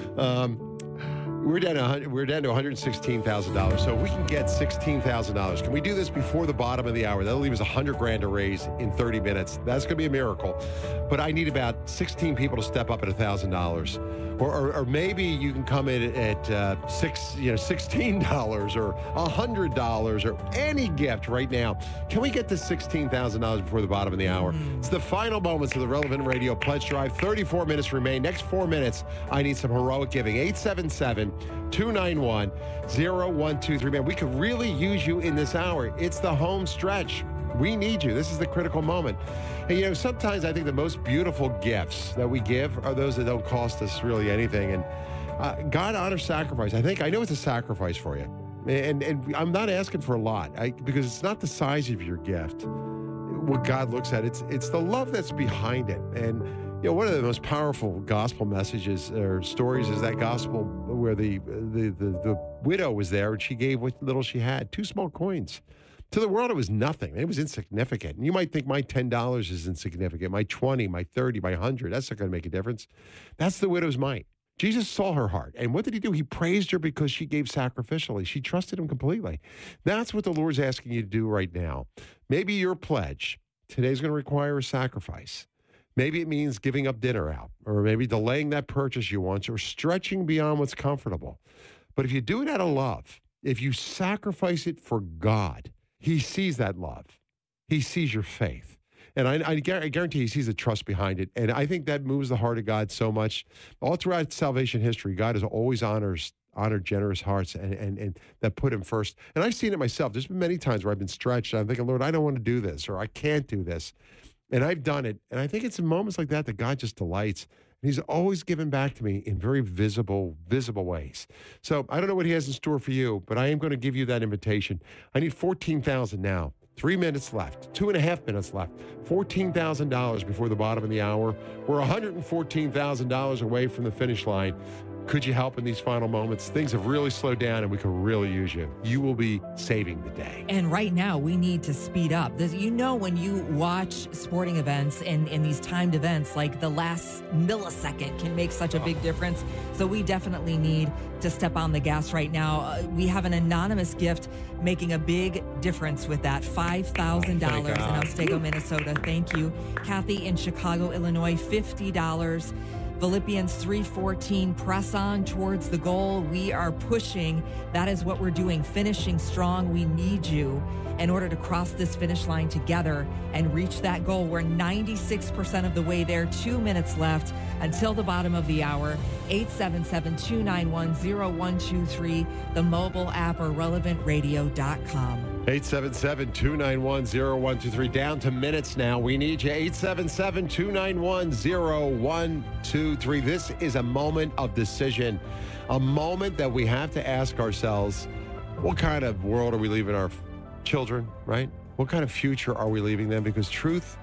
S11: Um, we're down to we're down to one hundred sixteen thousand dollars. So if we can get sixteen thousand dollars, can we do this before the bottom of the hour? That'll leave us one hundred grand to raise in thirty minutes. That's going to be a miracle. But I need about sixteen people to step up at one thousand dollars. Or, or, or maybe you can come in at uh, six, you know, sixteen dollars or one hundred dollars or any gift right now. Can we get to sixteen thousand dollars before the bottom of the hour? Mm. It's the final moments of the Relevant Radio Pledge Drive. thirty-four minutes remain. Next four minutes, I need some heroic giving. eight seven seven, two nine one, zero one two three. Man, we could really use you in this hour. It's the home stretch. We need you. This is the critical moment. And, you know, sometimes I think the most beautiful gifts that we give are those that don't cost us really anything. And uh, God honors sacrifice. I think, I know it's a sacrifice for you. And and I'm not asking for a lot I, because it's not the size of your gift. What God looks at, it's it's the love that's behind it. And, you know, one of the most powerful gospel messages or stories is that gospel where the the the, the widow was there and she gave what little she had, two small coins. To the world, it was nothing. It was insignificant. And you might think my ten dollars is insignificant, my twenty, my thirty, my one hundred. That's not going to make a difference. That's the widow's mite. Jesus saw her heart. And what did he do? He praised her because she gave sacrificially. She trusted him completely. That's what the Lord's asking you to do right now. Maybe your pledge today's going to require a sacrifice. Maybe it means giving up dinner out, or maybe delaying that purchase you want, or stretching beyond what's comfortable. But if you do it out of love, if you sacrifice it for God, he sees that love. He sees your faith. And I, I guarantee he sees the trust behind it. And I think that moves the heart of God so much. All throughout salvation history, God has always honors, honored generous hearts and, and, and that put him first. And I've seen it myself. There's been many times where I've been stretched. And I'm thinking, Lord, I don't want to do this, or I can't do this. And I've done it. And I think it's in moments like that that God just delights. And he's always given back to me in very visible, visible ways. So I don't know what he has in store for you, but I am going to give you that invitation. I need fourteen thousand dollars now. Three minutes left. Two and a half minutes left. fourteen thousand dollars before the bottom of the hour. We're one hundred fourteen thousand dollars away from the finish line. Could you help in these final moments? Things have really slowed down and we could really use you. You will be saving the day.
S12: And right now, we need to speed up. This, you know, when you watch sporting events and, and these timed events, like the last millisecond can make such a big difference. So we definitely need to step on the gas right now. Uh, we have an anonymous gift making a big difference with that. five thousand dollars
S11: oh,
S12: in Otsego, Minnesota. Thank you. Kathy in Chicago, Illinois, fifty dollars. Philippians three fourteen, press on towards the goal. We are pushing. That is what we're doing, finishing strong. We need you in order to cross this finish line together and reach that goal. We're ninety-six percent of the way there, two minutes left until the bottom of the hour. eight seven seven, two nine one, zero one two three, the mobile app, or relevant radio dot com.
S11: eight seven seven, two nine one, zero one two three. Down to minutes now. We need you. eight seven seven, two nine one, zero one two three. This is a moment of decision, a moment that we have to ask ourselves, what kind of world are we leaving our children, right? What kind of future are we leaving them? Because truth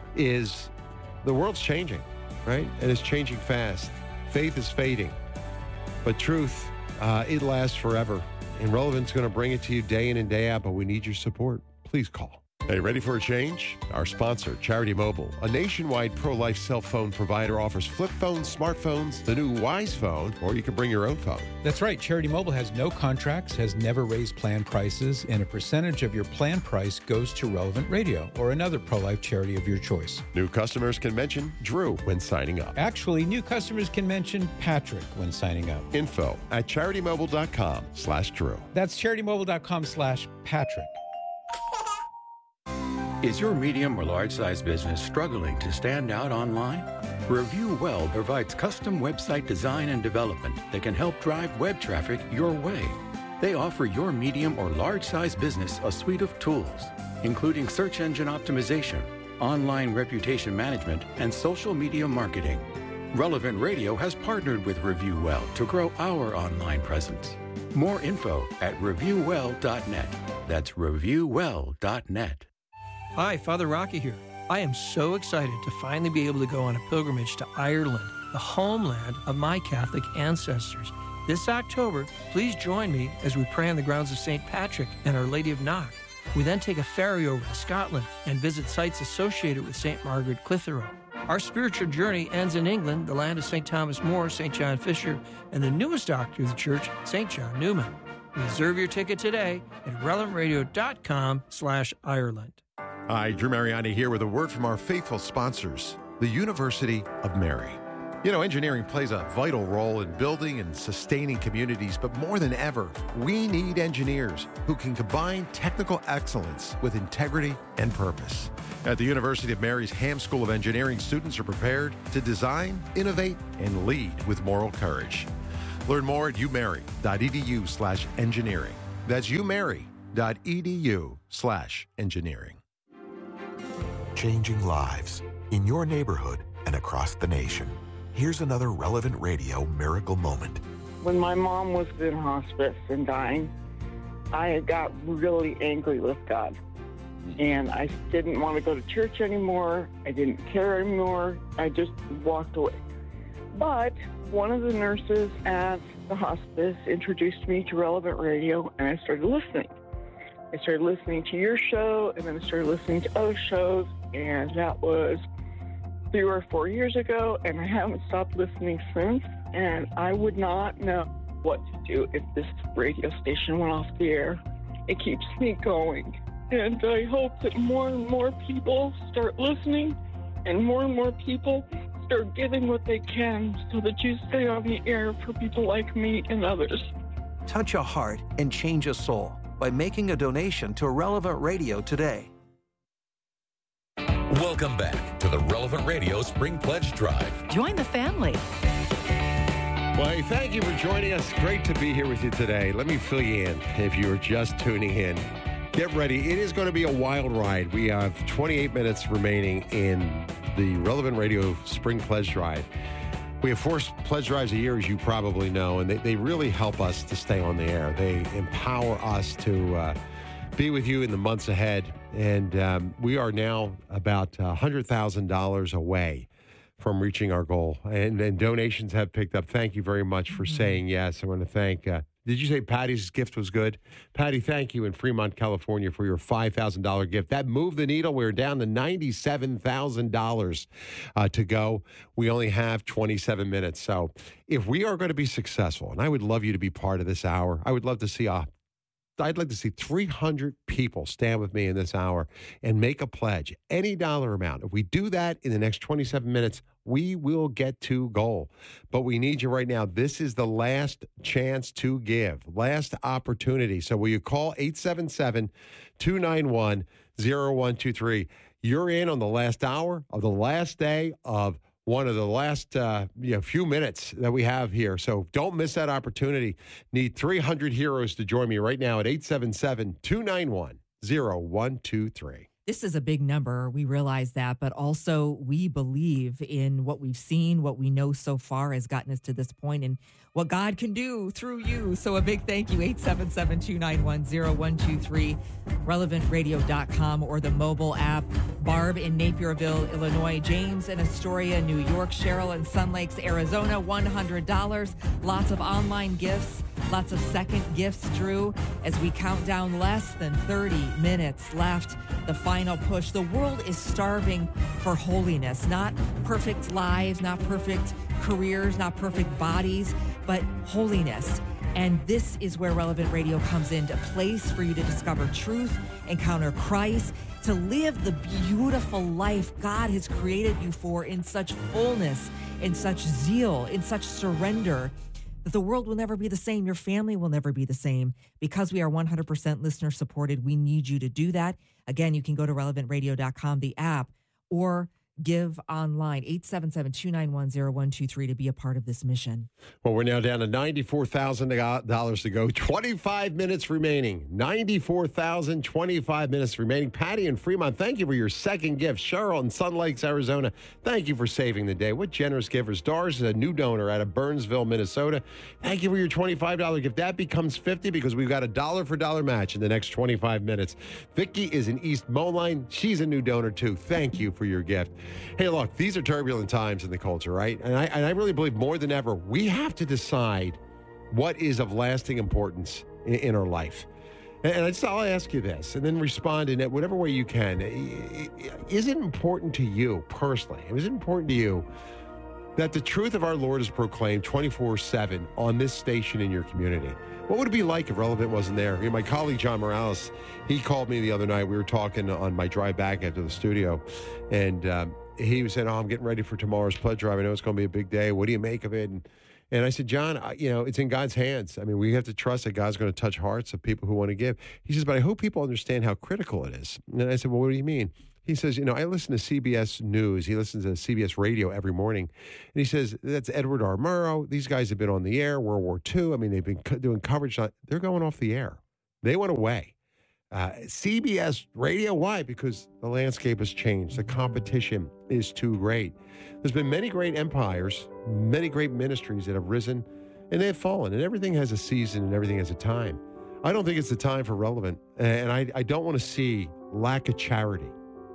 S11: is, the world's changing, right? And it's changing fast. Faith is fading. But truth, uh, it lasts forever. And Relevant's going to bring it to you day in and day out, but we need your support. Please call. Hey, ready for a change? Our sponsor, Charity Mobile, a nationwide pro-life cell phone provider, offers flip phones, smartphones, the new Wise phone, or you can bring your own phone.
S2: That's right. Charity Mobile has no contracts, has never raised plan prices, and a percentage of your plan price goes to Relevant Radio or another pro-life charity of your choice.
S11: New customers can mention Drew when signing up.
S2: Actually, new customers can mention Patrick when signing up.
S11: Info at charitymobile.com slash Drew.
S2: That's charitymobile.com slash Patrick.
S10: Is your medium or large size business struggling to stand out online? Review Well provides custom website design and development that can help drive web traffic your way. They offer your medium or large size business a suite of tools, including search engine optimization, online reputation management, and social media marketing. Relevant Radio has partnered with Review Well to grow our online presence. More info at review well dot net. That's review well dot net.
S13: Hi, Father Rocky here. I am so excited to finally be able to go on a pilgrimage to Ireland. the homeland of my Catholic ancestors. This October, please join me as we pray on the grounds of Saint Patrick and Our Lady of Knock. We then take a ferry over to Scotland and visit sites associated with Saint Margaret Clitheroe. Our spiritual journey ends in England, the land of Saint Thomas More, Saint John Fisher, and the newest doctor of the church, Saint John Newman. Reserve your ticket today at relevant radio dot com slash Ireland.
S8: Hi, Drew Mariani here with a word from our faithful sponsors, the University of Mary. You know, engineering plays a vital role in building and sustaining communities, but more than ever, we need engineers who can combine technical excellence with integrity and purpose. At the University of Mary's Ham School of Engineering, students are prepared to design, innovate, and lead with moral courage. Learn more at umary.edu slash engineering. That's umary.edu slash engineering.
S14: Changing lives in your neighborhood and across the nation. Here's another Relevant Radio miracle moment.
S15: When my mom was in hospice and dying, I got really angry with God. And I didn't want to go to church anymore. I didn't care anymore. I just walked away. But one of the nurses at the hospice introduced me to Relevant Radio, and I started listening. I started listening to your show, and then I started listening to other shows, and that was three or four years ago, and I haven't stopped listening since, and I would not know what to do if this radio station went off the air. It keeps me going, and I hope that more and more people start listening, and more and more people start giving what they can so that you stay on the air for people like me and others.
S6: Touch a heart and change a soul by making a donation to Relevant Radio today.
S5: Welcome back to the Relevant Radio Spring Pledge Drive.
S4: Join the family.
S11: Well, hey, thank you for joining us. Great to be here with you today. Let me fill you in if you're just tuning in. Get ready. It is going to be a wild ride. We have twenty-eight minutes remaining in the Relevant Radio Spring Pledge Drive. We have four pledge drives a year, as you probably know, and they, they really help us to stay on the air. They empower us to uh, be with you in the months ahead. And um, we are now about one hundred thousand dollars away from reaching our goal. And, and donations have picked up. Thank you very much for saying yes. I want to thank, uh, did you say Patty's gift was good? Patty, thank you in Fremont, California for your five thousand dollars gift. That moved the needle. We're down to ninety-seven thousand dollars uh, to go. We only have twenty-seven minutes. So if we are going to be successful, and I would love you to be part of this hour, I would love to see a I'd like to see three hundred people stand with me in this hour and make a pledge, any dollar amount. If we do that in the next twenty-seven minutes, we will get to goal. But we need you right now. This is the last chance to give, last opportunity. So will you call eight seven seven, two nine one, zero one two three? You're in on the last hour of the last day of one of the last uh, you know, few minutes that we have here. So don't miss that opportunity. Need three hundred heroes to join me right now at eight seven seven, two nine one, zero one two three.
S12: This is a big number. We realize that, but also we believe in what we've seen, what we know so far has gotten us to this point, and what God can do through you. So a big thank you, eight seven seven, two nine one, zero one two three, relevant radio dot com or the mobile app. Barb in Napierville, Illinois, James in Astoria, New York, Cheryl in Sun Lakes, Arizona, one hundred dollars. Lots of online gifts, lots of second gifts, Drew, as we count down less than thirty minutes left. The final push. The world is starving for holiness, not perfect lives, not perfect careers, not perfect bodies, but holiness. And this is where Relevant Radio comes in, a place for you to discover truth, encounter Christ, to live the beautiful life God has created you for in such fullness, in such zeal, in such surrender, that the world will never be the same. Your family will never be the same. Because we are one hundred percent listener supported, we need you to do that. Again, you can go to relevant radio dot com, the app, or give online, eight seven seven, two nine one, zero one two three to be a part of this mission.
S11: Well, we're now down to ninety-four thousand dollars to go. twenty-five minutes remaining. ninety-four thousand, twenty-five minutes remaining. Patty in Fremont, thank you for your second gift. Cheryl in Sun Lakes, Arizona, thank you for saving the day. What generous givers. Doris is a new donor out of Burnsville, Minnesota. Thank you for your twenty-five dollars gift. That becomes fifty because we've got a dollar for dollar match in the next twenty-five minutes. Vicky is in East Moline. She's a new donor too. Thank you for your gift. Hey, look, these are turbulent times in the culture, right? And I, and I really believe more than ever, we have to decide what is of lasting importance in, in our life. And, and I just, I'll ask you this, and then respond in it whatever way you can. Is it important to you personally? Is it important to you that the truth of our Lord is proclaimed twenty-four seven on this station in your community? What would it be like if Relevant wasn't there? You know, my colleague, John Morales, he called me the other night. We were talking on my drive back into the studio, and um, he was saying, oh, I'm getting ready for tomorrow's pledge drive. I know it's going to be a big day. What do you make of it? And, and I said, John, I, you know, it's in God's hands. I mean, we have to trust that God's going to touch hearts of people who want to give. He says, but I hope people understand how critical it is. And I said, well, what do you mean? He says, you know, I listen to C B S News. He listens to C B S Radio every morning. And he says, that's Edward R. Murrow. These guys have been on the air, World War Two. I mean, they've been co- doing coverage. On, they're going off the air. They went away. Uh, C B S Radio, why? Because the landscape has changed. The competition is too great. There's been many great empires, many great ministries that have risen, and they have fallen. And everything has a season and everything has a time. I don't think it's the time for Relevant. And I, I don't want to see lack of charity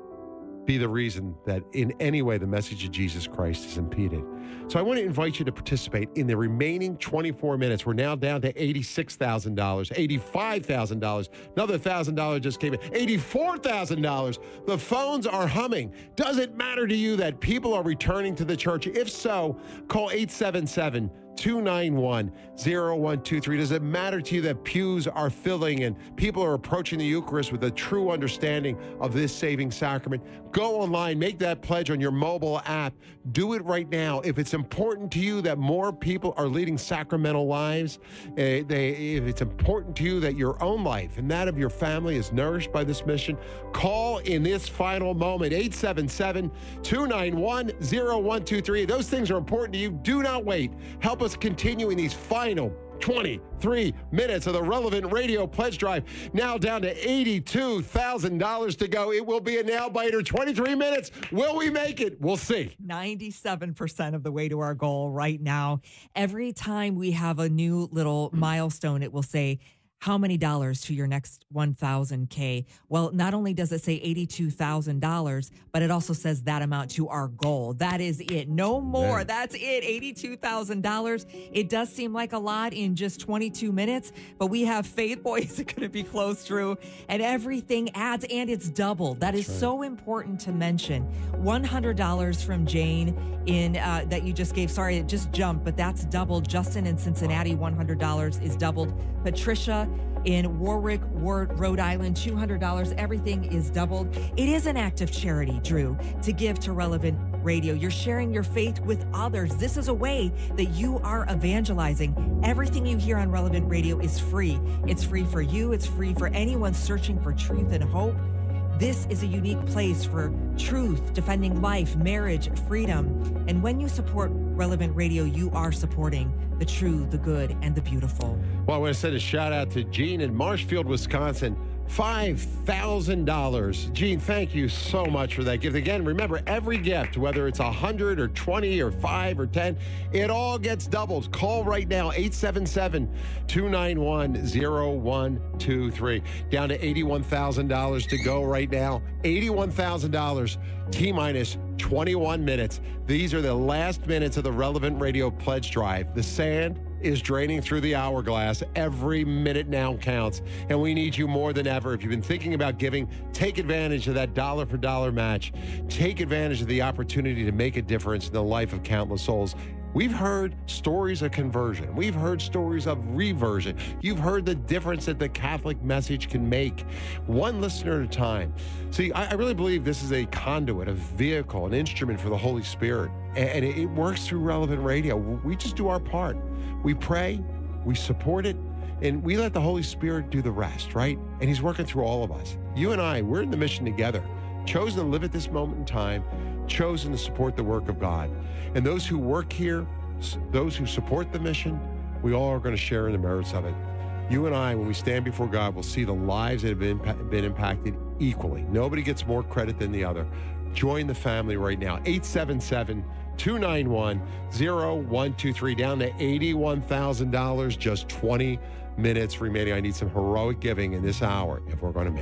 S11: be the reason that in any way the message of Jesus Christ is impeded. So I want to invite you to participate in the remaining twenty-four minutes. We're now down to eighty-six thousand dollars, eighty-five thousand dollars. Another one thousand dollars just came in. eighty-four thousand dollars. The phones are humming. Does it matter to you that people are returning to the church? If so, call eight seven seven, two nine one, zero one two three. Does it matter to you that pews are filling and people are approaching the Eucharist with a true understanding of this saving sacrament? Go online, make that pledge on your mobile app. Do it right now. If it's important to you that more people are leading sacramental lives, uh, they, if it's important to you that your own life and that of your family is nourished by this mission, call in this final moment, eight seven seven, two nine one, zero one two three. Those things are important to you. Do not wait. Help us continue in these final twenty-three minutes of the Relevant Radio Pledge Drive. Now down to eighty-two thousand dollars to go. It will be a nail-biter. twenty-three minutes. Will we make it? We'll see.
S12: ninety-seven percent of the way to our goal right now. Every time we have a new little milestone, it will say, how many dollars to your next one thousand K? Well, not only does it say eighty-two thousand dollars, but it also says that amount to our goal. That is it. No more. Man. That's it. eighty-two thousand dollars. It does seem like a lot in just twenty-two minutes, but we have Faith Boys that are going to be close through, and everything adds, and it's doubled. That is right. So important to mention. one hundred dollars from Jane in uh, that you just gave. Sorry, it just jumped, but that's doubled. Justin in Cincinnati, one hundred dollars is doubled. Patricia in Warwick, Rhode Island, two hundred dollars. Everything is doubled. It is an act of charity, Drew, to give to Relevant Radio. You're sharing your faith with others. This is a way that you are evangelizing. Everything you hear on Relevant Radio is free. It's free for you. It's free for anyone searching for truth and hope. This is a unique place for truth, defending life, marriage, freedom. And when you support Relevant Radio, you are supporting the true, the good, and the beautiful.
S11: Well, I want to send a shout out to Gene in Marshfield, Wisconsin. five thousand dollars. Gene, thank you so much for that gift. Again, remember, every gift, whether it's one hundred or twenty or five or ten, it all gets doubled. Call right now, eight seven seven, two nine one, zero one two three. Down to eighty-one thousand dollars to go right now. eighty-one thousand dollars, T-minus twenty-one minutes. These are the last minutes of the Relevant Radio Pledge Drive. The sand is draining through the hourglass. Every minute now counts, and we need you more than ever. If you've been thinking about giving, take advantage of that dollar for dollar match. Take advantage of the opportunity to make a difference in the life of countless souls. We've heard stories of conversion. We've heard stories of reversion. You've heard the difference that the Catholic message can make, one listener at a time. See, I, I really believe this is a conduit, a vehicle, an instrument for the Holy Spirit, and, and it, it works through Relevant Radio. We just do our part. We pray, we support it, and we let the Holy Spirit do the rest, right? And he's working through all of us. You and I, we're in the mission together, chosen to live at this moment in time, chosen to support the work of God. And those who work here, those who support the mission, we all are going to share in the merits of it. You and I, when we stand before God, will see the lives that have been, been impacted equally. Nobody gets more credit than the other. Join the family right now. eight seven seven, two nine one, zero one two three. Down to eighty-one thousand dollars, just twenty minutes remaining. I need some heroic giving in this hour if we're going to make it.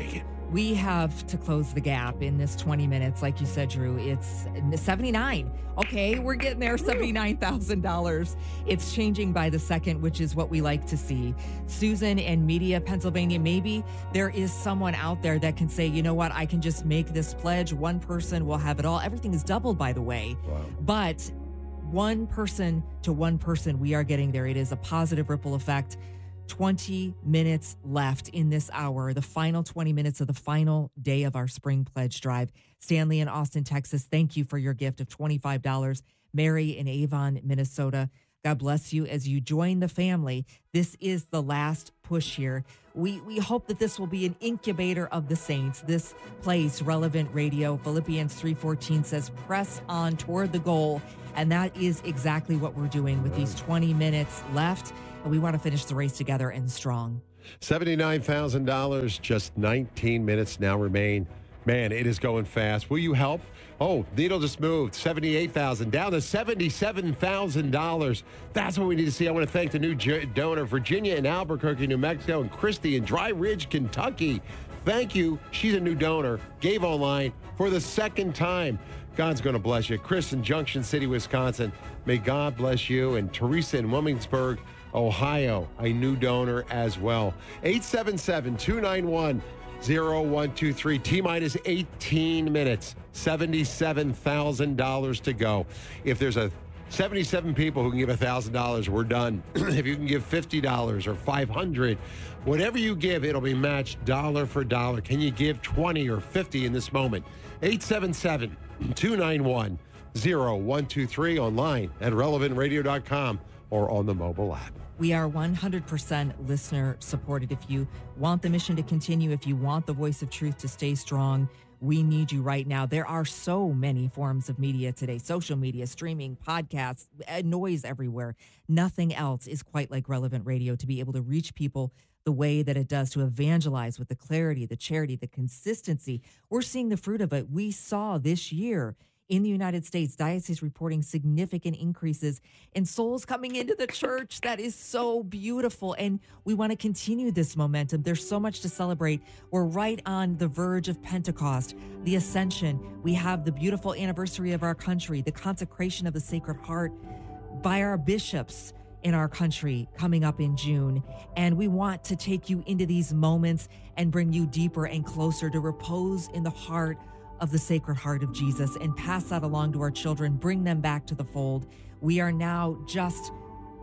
S12: We have to close the gap in this twenty minutes. Like you said, Drew, it's seventy-nine. Okay, we're getting there, seventy-nine thousand dollars. It's changing by the second, which is what we like to see. Susan in Media, Pennsylvania, maybe there is someone out there that can say, you know what, I can just make this pledge. One person will have it all. Everything is doubled, by the way. Wow. But one person to one person, we are getting there. It is a positive ripple effect. twenty minutes left in this hour, the final twenty minutes of the final day of our spring pledge drive. Stanley in Austin, Texas, thank you for your gift of twenty-five dollars. Mary in Avon, Minnesota, God bless you as you join the family. This is the last push here. We we hope that this will be an incubator of the saints. This place, Relevant Radio, Philippians three fourteen says, press on toward the goal. And that is exactly what we're doing with these twenty minutes left. And we want to finish the race together and strong.
S11: seventy-nine thousand dollars, just nineteen minutes now remain. Man, it is going fast. Will you help? Oh, needle just moved. seventy-eight thousand dollars down to seventy-seven thousand dollars. That's what we need to see. I want to thank the new donor, Virginia in Albuquerque, New Mexico, and Christy in Dry Ridge, Kentucky. Thank you. She's a new donor. Gave online for the second time. God's going to bless you. Chris in Junction City, Wisconsin. May God bless you. And Teresa in Williamsburg, Ohio, a new donor as well. eight seven seven, two nine one, zero one two three. T-minus eighteen minutes. seventy-seven thousand dollars to go. If there's a seventy-seven people who can give one thousand dollars, we're done. If you can give fifty dollars or five hundred dollars, whatever you give, it'll be matched dollar for dollar. Can you give twenty or fifty in this moment? eight seven seven, two nine one, zero one two three, online at relevant radio dot com or on the mobile app.
S12: We are one hundred percent listener supported. If you want the mission to continue, if you want the voice of truth to stay strong, we need you right now. There are so many forms of media today, social media, streaming, podcasts, noise everywhere. Nothing else is quite like Relevant Radio to be able to reach people the way that it does, to evangelize with the clarity, the charity, the consistency. We're seeing the fruit of it. We saw this year in the United States, diocese reporting significant increases in souls coming into the church. That is so beautiful. And we want to continue this momentum. There's so much to celebrate. We're right on the verge of Pentecost, the Ascension. We have the beautiful anniversary of our country, the consecration of the Sacred Heart by our bishops in our country coming up in June. And we want to take you into these moments and bring you deeper and closer to repose in the heart of the Sacred Heart of Jesus and pass that along to our children, bring them back to the fold. We are now just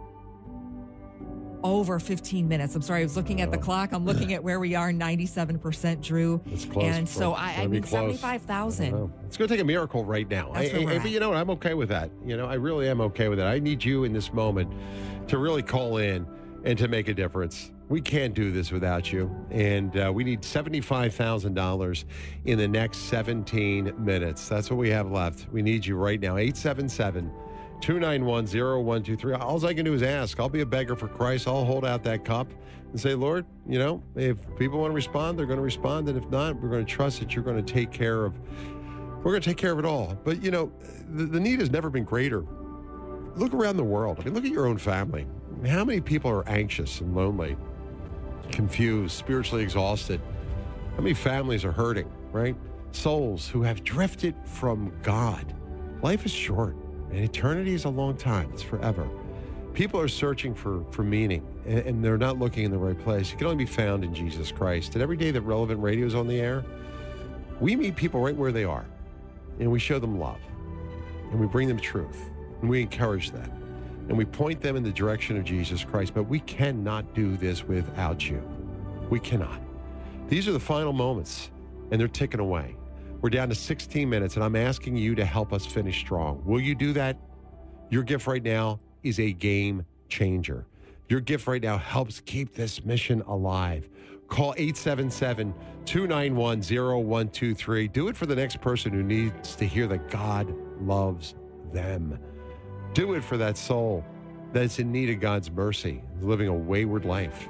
S12: over fifteen minutes. I'm sorry, I was looking at the clock. I'm looking at where we are, ninety-seven percent, Drew.
S11: It's close.
S12: And so I, I mean, seventy-five thousand.
S11: It's going to take a miracle right now. I, I, I, you know what? I'm okay with that. You know, I really am okay with that. I need you in this moment to really call in and to make a difference. We can't do this without you. And uh, we need seventy-five thousand dollars in the next seventeen minutes. That's what we have left. We need you right now. eight seven seven, two nine one, zero one two three. All I can do is ask. I'll be a beggar for Christ. I'll hold out that cup and say, Lord, you know, if people want to respond, they're going to respond. And if not, we're going to trust that you're going to take care of, we're going to take care of it all. But, you know, the, the need has never been greater. Look around the world. I mean, look at your own family. I mean, how many people are anxious and lonely, confused, spiritually exhausted? How many families are hurting, right? Souls who have drifted from God. Life is short, and eternity is a long time. It's forever. People are searching for, for meaning, and, and they're not looking in the right place. It can only be found in Jesus Christ. And every day that Relevant Radio is on the air, we meet people right where they are, and we show them love, and we bring them truth, and we encourage them. And we point them in the direction of Jesus Christ. But we cannot do this without you. We cannot. These are the final moments, and they're ticking away. We're down to sixteen minutes, and I'm asking you to help us finish strong. Will you do that? Your gift right now is a game changer. Your gift right now helps keep this mission alive. Call eight seven seven, two nine one, zero one two three. Do it for the next person who needs to hear that God loves them. Do it for that soul that's in need of God's mercy, living a wayward life.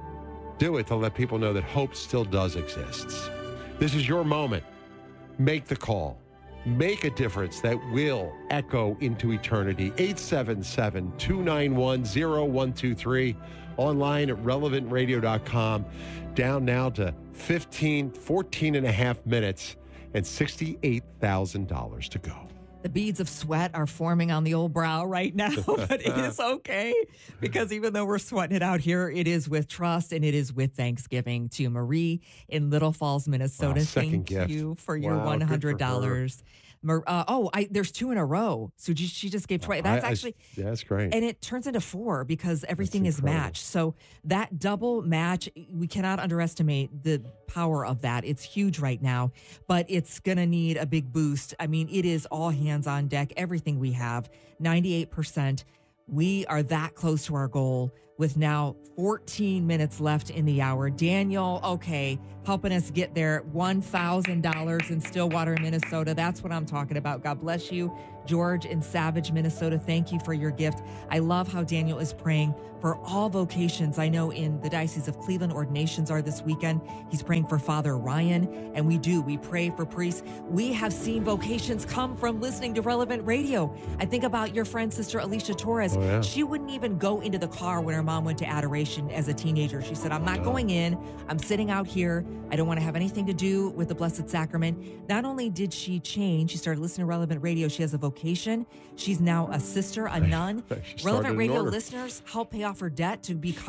S11: Do it to let people know that hope still does exist. This is your moment. Make the call. Make a difference that will echo into eternity. eight seven seven, two nine one, zero one two three online at relevant radio dot com. Down now to fifteen, fourteen and a half minutes and sixty-eight thousand dollars to go.
S12: The beads of sweat are forming on the old brow right now, but it is okay because even though we're sweating it out here, it is with trust and it is with Thanksgiving. To Marie in Little Falls, Minnesota,
S11: Wow, second
S12: thank
S11: gift.
S12: you for your
S11: Wow,
S12: one
S11: good for
S12: hundred dollars. Mar- uh, oh, I, there's two in a row. So she, she just gave twice. That's
S11: I- I-
S12: actually,
S11: yeah, that's great.
S12: and it turns into four because everything is
S11: incredible.
S12: matched. So that double match, we cannot underestimate the power of that. It's huge right now, but it's going to need a big boost. I mean, it is all hands on deck, everything we have, ninety-eight percent. We are that close to our goal with now fourteen minutes left in the hour. Daniel, okay, helping us get there. one thousand dollars in Stillwater, Minnesota. That's what I'm talking about. God bless you. George in Savage, Minnesota, thank you for your gift. I love how Daniel is praying for all vocations. I know in the Diocese of Cleveland, ordinations are this weekend. He's praying for Father Ryan, and we do. We pray for priests. We have seen vocations come from listening to Relevant Radio. I think about your friend, Sister Alicia Torres.
S11: Oh, yeah.
S12: She wouldn't even go into the car when her mom went to adoration as a teenager. She said, I'm not going in. I'm sitting out here. I don't want to have anything to do with the Blessed Sacrament. Not only did she change, she started listening to Relevant Radio. She has a vocation. She's now a sister, a nun.
S11: She started
S12: Relevant
S11: an
S12: Radio
S11: order.
S12: listeners help pay off her debt to become